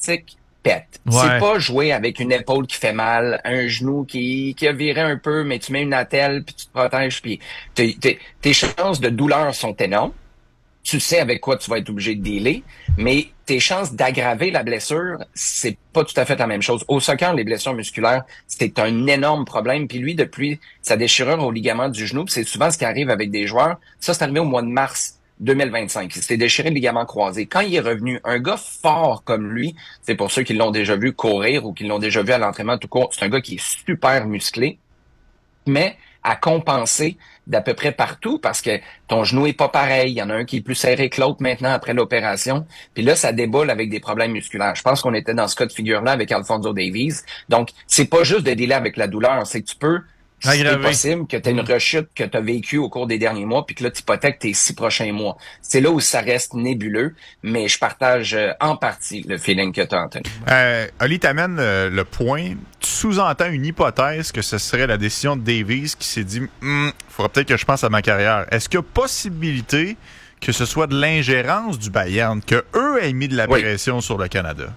pète. Ouais. C'est pas jouer avec une épaule qui fait mal, un genou qui a viré un peu, mais tu mets une attelle, puis tu te protèges, puis tes chances de douleur sont énormes. Tu sais avec quoi tu vas être obligé de dealer, mais tes chances d'aggraver la blessure, c'est pas tout à fait la même chose. Au soccer, les blessures musculaires, c'est un énorme problème. Puis lui, depuis sa déchirure au ligament du genou, c'est souvent ce qui arrive avec des joueurs. Ça, c'est arrivé au mois de mars 2025. Il s'est déchiré le ligament croisé. Quand il est revenu, un gars fort comme lui, c'est pour ceux qui l'ont déjà vu courir ou qui l'ont déjà vu à l'entraînement tout court, c'est un gars qui est super musclé, mais à compenser d'à peu près partout parce que ton genou est pas pareil. Il y en a un qui est plus serré que l'autre maintenant après l'opération. Puis là, ça déboule avec des problèmes musculaires. Je pense qu'on était dans ce cas de figure-là avec Alphonso Davies. Donc, c'est pas juste de dealer avec la douleur. C'est que tu peux, c'est possible que tu aies une rechute que tu as vécue au cours des derniers mois puis que là, tu hypothèques tes 6 prochains mois. C'est là où ça reste nébuleux, mais je partage en partie le feeling que tu as, Anthony. Oli t'amène le point. Tu sous-entends une hypothèse que ce serait la décision de Davies qui s'est dit faudra peut-être que je pense à ma carrière. Est-ce qu'il y a possibilité que ce soit de l'ingérence du Bayern, que eux aient mis de la pression sur le Canada?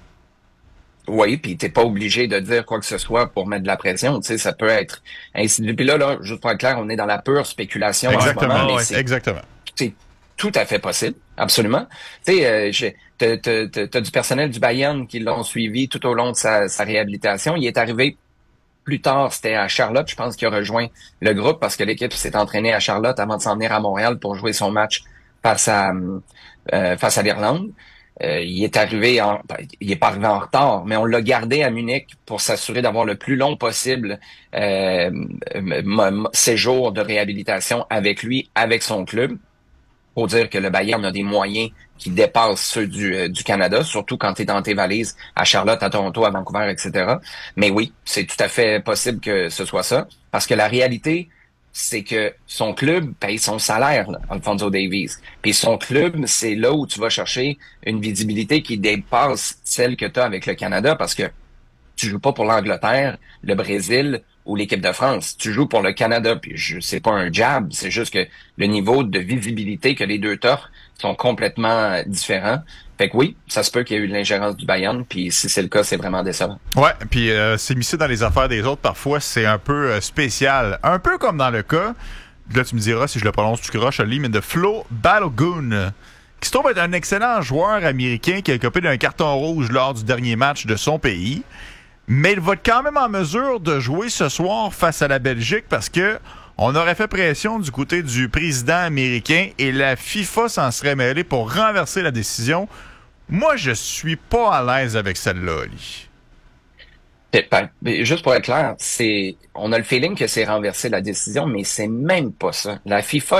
Oui, puis t'es pas obligé de dire quoi que ce soit pour mettre de la pression. Tu sais, ça peut être ainsi. Puis là, juste pour être clair, on est dans la pure spéculation. Exactement, en ce moment, exactement. C'est tout à fait possible, absolument. Tu sais, t'as du personnel du Bayern qui l'ont suivi tout au long de sa réhabilitation. Il est arrivé plus tard, c'était à Charlotte, je pense qu'il a rejoint le groupe parce que l'équipe s'est entraînée à Charlotte avant de s'en venir à Montréal pour jouer son match face à l'Irlande. Il est arrivé il est pas arrivé en retard, mais on l'a gardé à Munich pour s'assurer d'avoir le plus long possible séjour de réhabilitation avec lui, avec son club. Pour dire que le Bayern a des moyens qui dépassent ceux du Canada, surtout quand tu es dans tes valises à Charlotte, à Toronto, à Vancouver, etc. Mais oui, c'est tout à fait possible que ce soit ça, parce que la réalité, c'est que son club paye son salaire, là, Alphonso Davies. Puis son club, c'est là où tu vas chercher une visibilité qui dépasse celle que tu as avec le Canada, parce que tu joues pas pour l'Angleterre, le Brésil ou l'équipe de France. Tu joues pour le Canada, puis c'est pas un jab, c'est juste que le niveau de visibilité que les deux t'offrent sont complètement différents. Fait que oui, ça se peut qu'il y ait eu de l'ingérence du Bayern, puis si c'est le cas, c'est vraiment décevant. Ouais, puis s'immiscer dans les affaires des autres, parfois, c'est un peu spécial. Un peu comme dans le cas, là tu me diras si je le prononce tu croches, Ali, mais de Flo Balogun, qui se trouve être un excellent joueur américain qui a copé d'un carton rouge lors du dernier match de son pays. Mais il va être quand même en mesure de jouer ce soir face à la Belgique parce que on aurait fait pression du côté du président américain et la FIFA s'en serait mêlée pour renverser la décision. Moi, je suis pas à l'aise avec celle-là, Ali. Juste pour être clair, on a le feeling que c'est renversé la décision, mais c'est même pas ça. La FIFA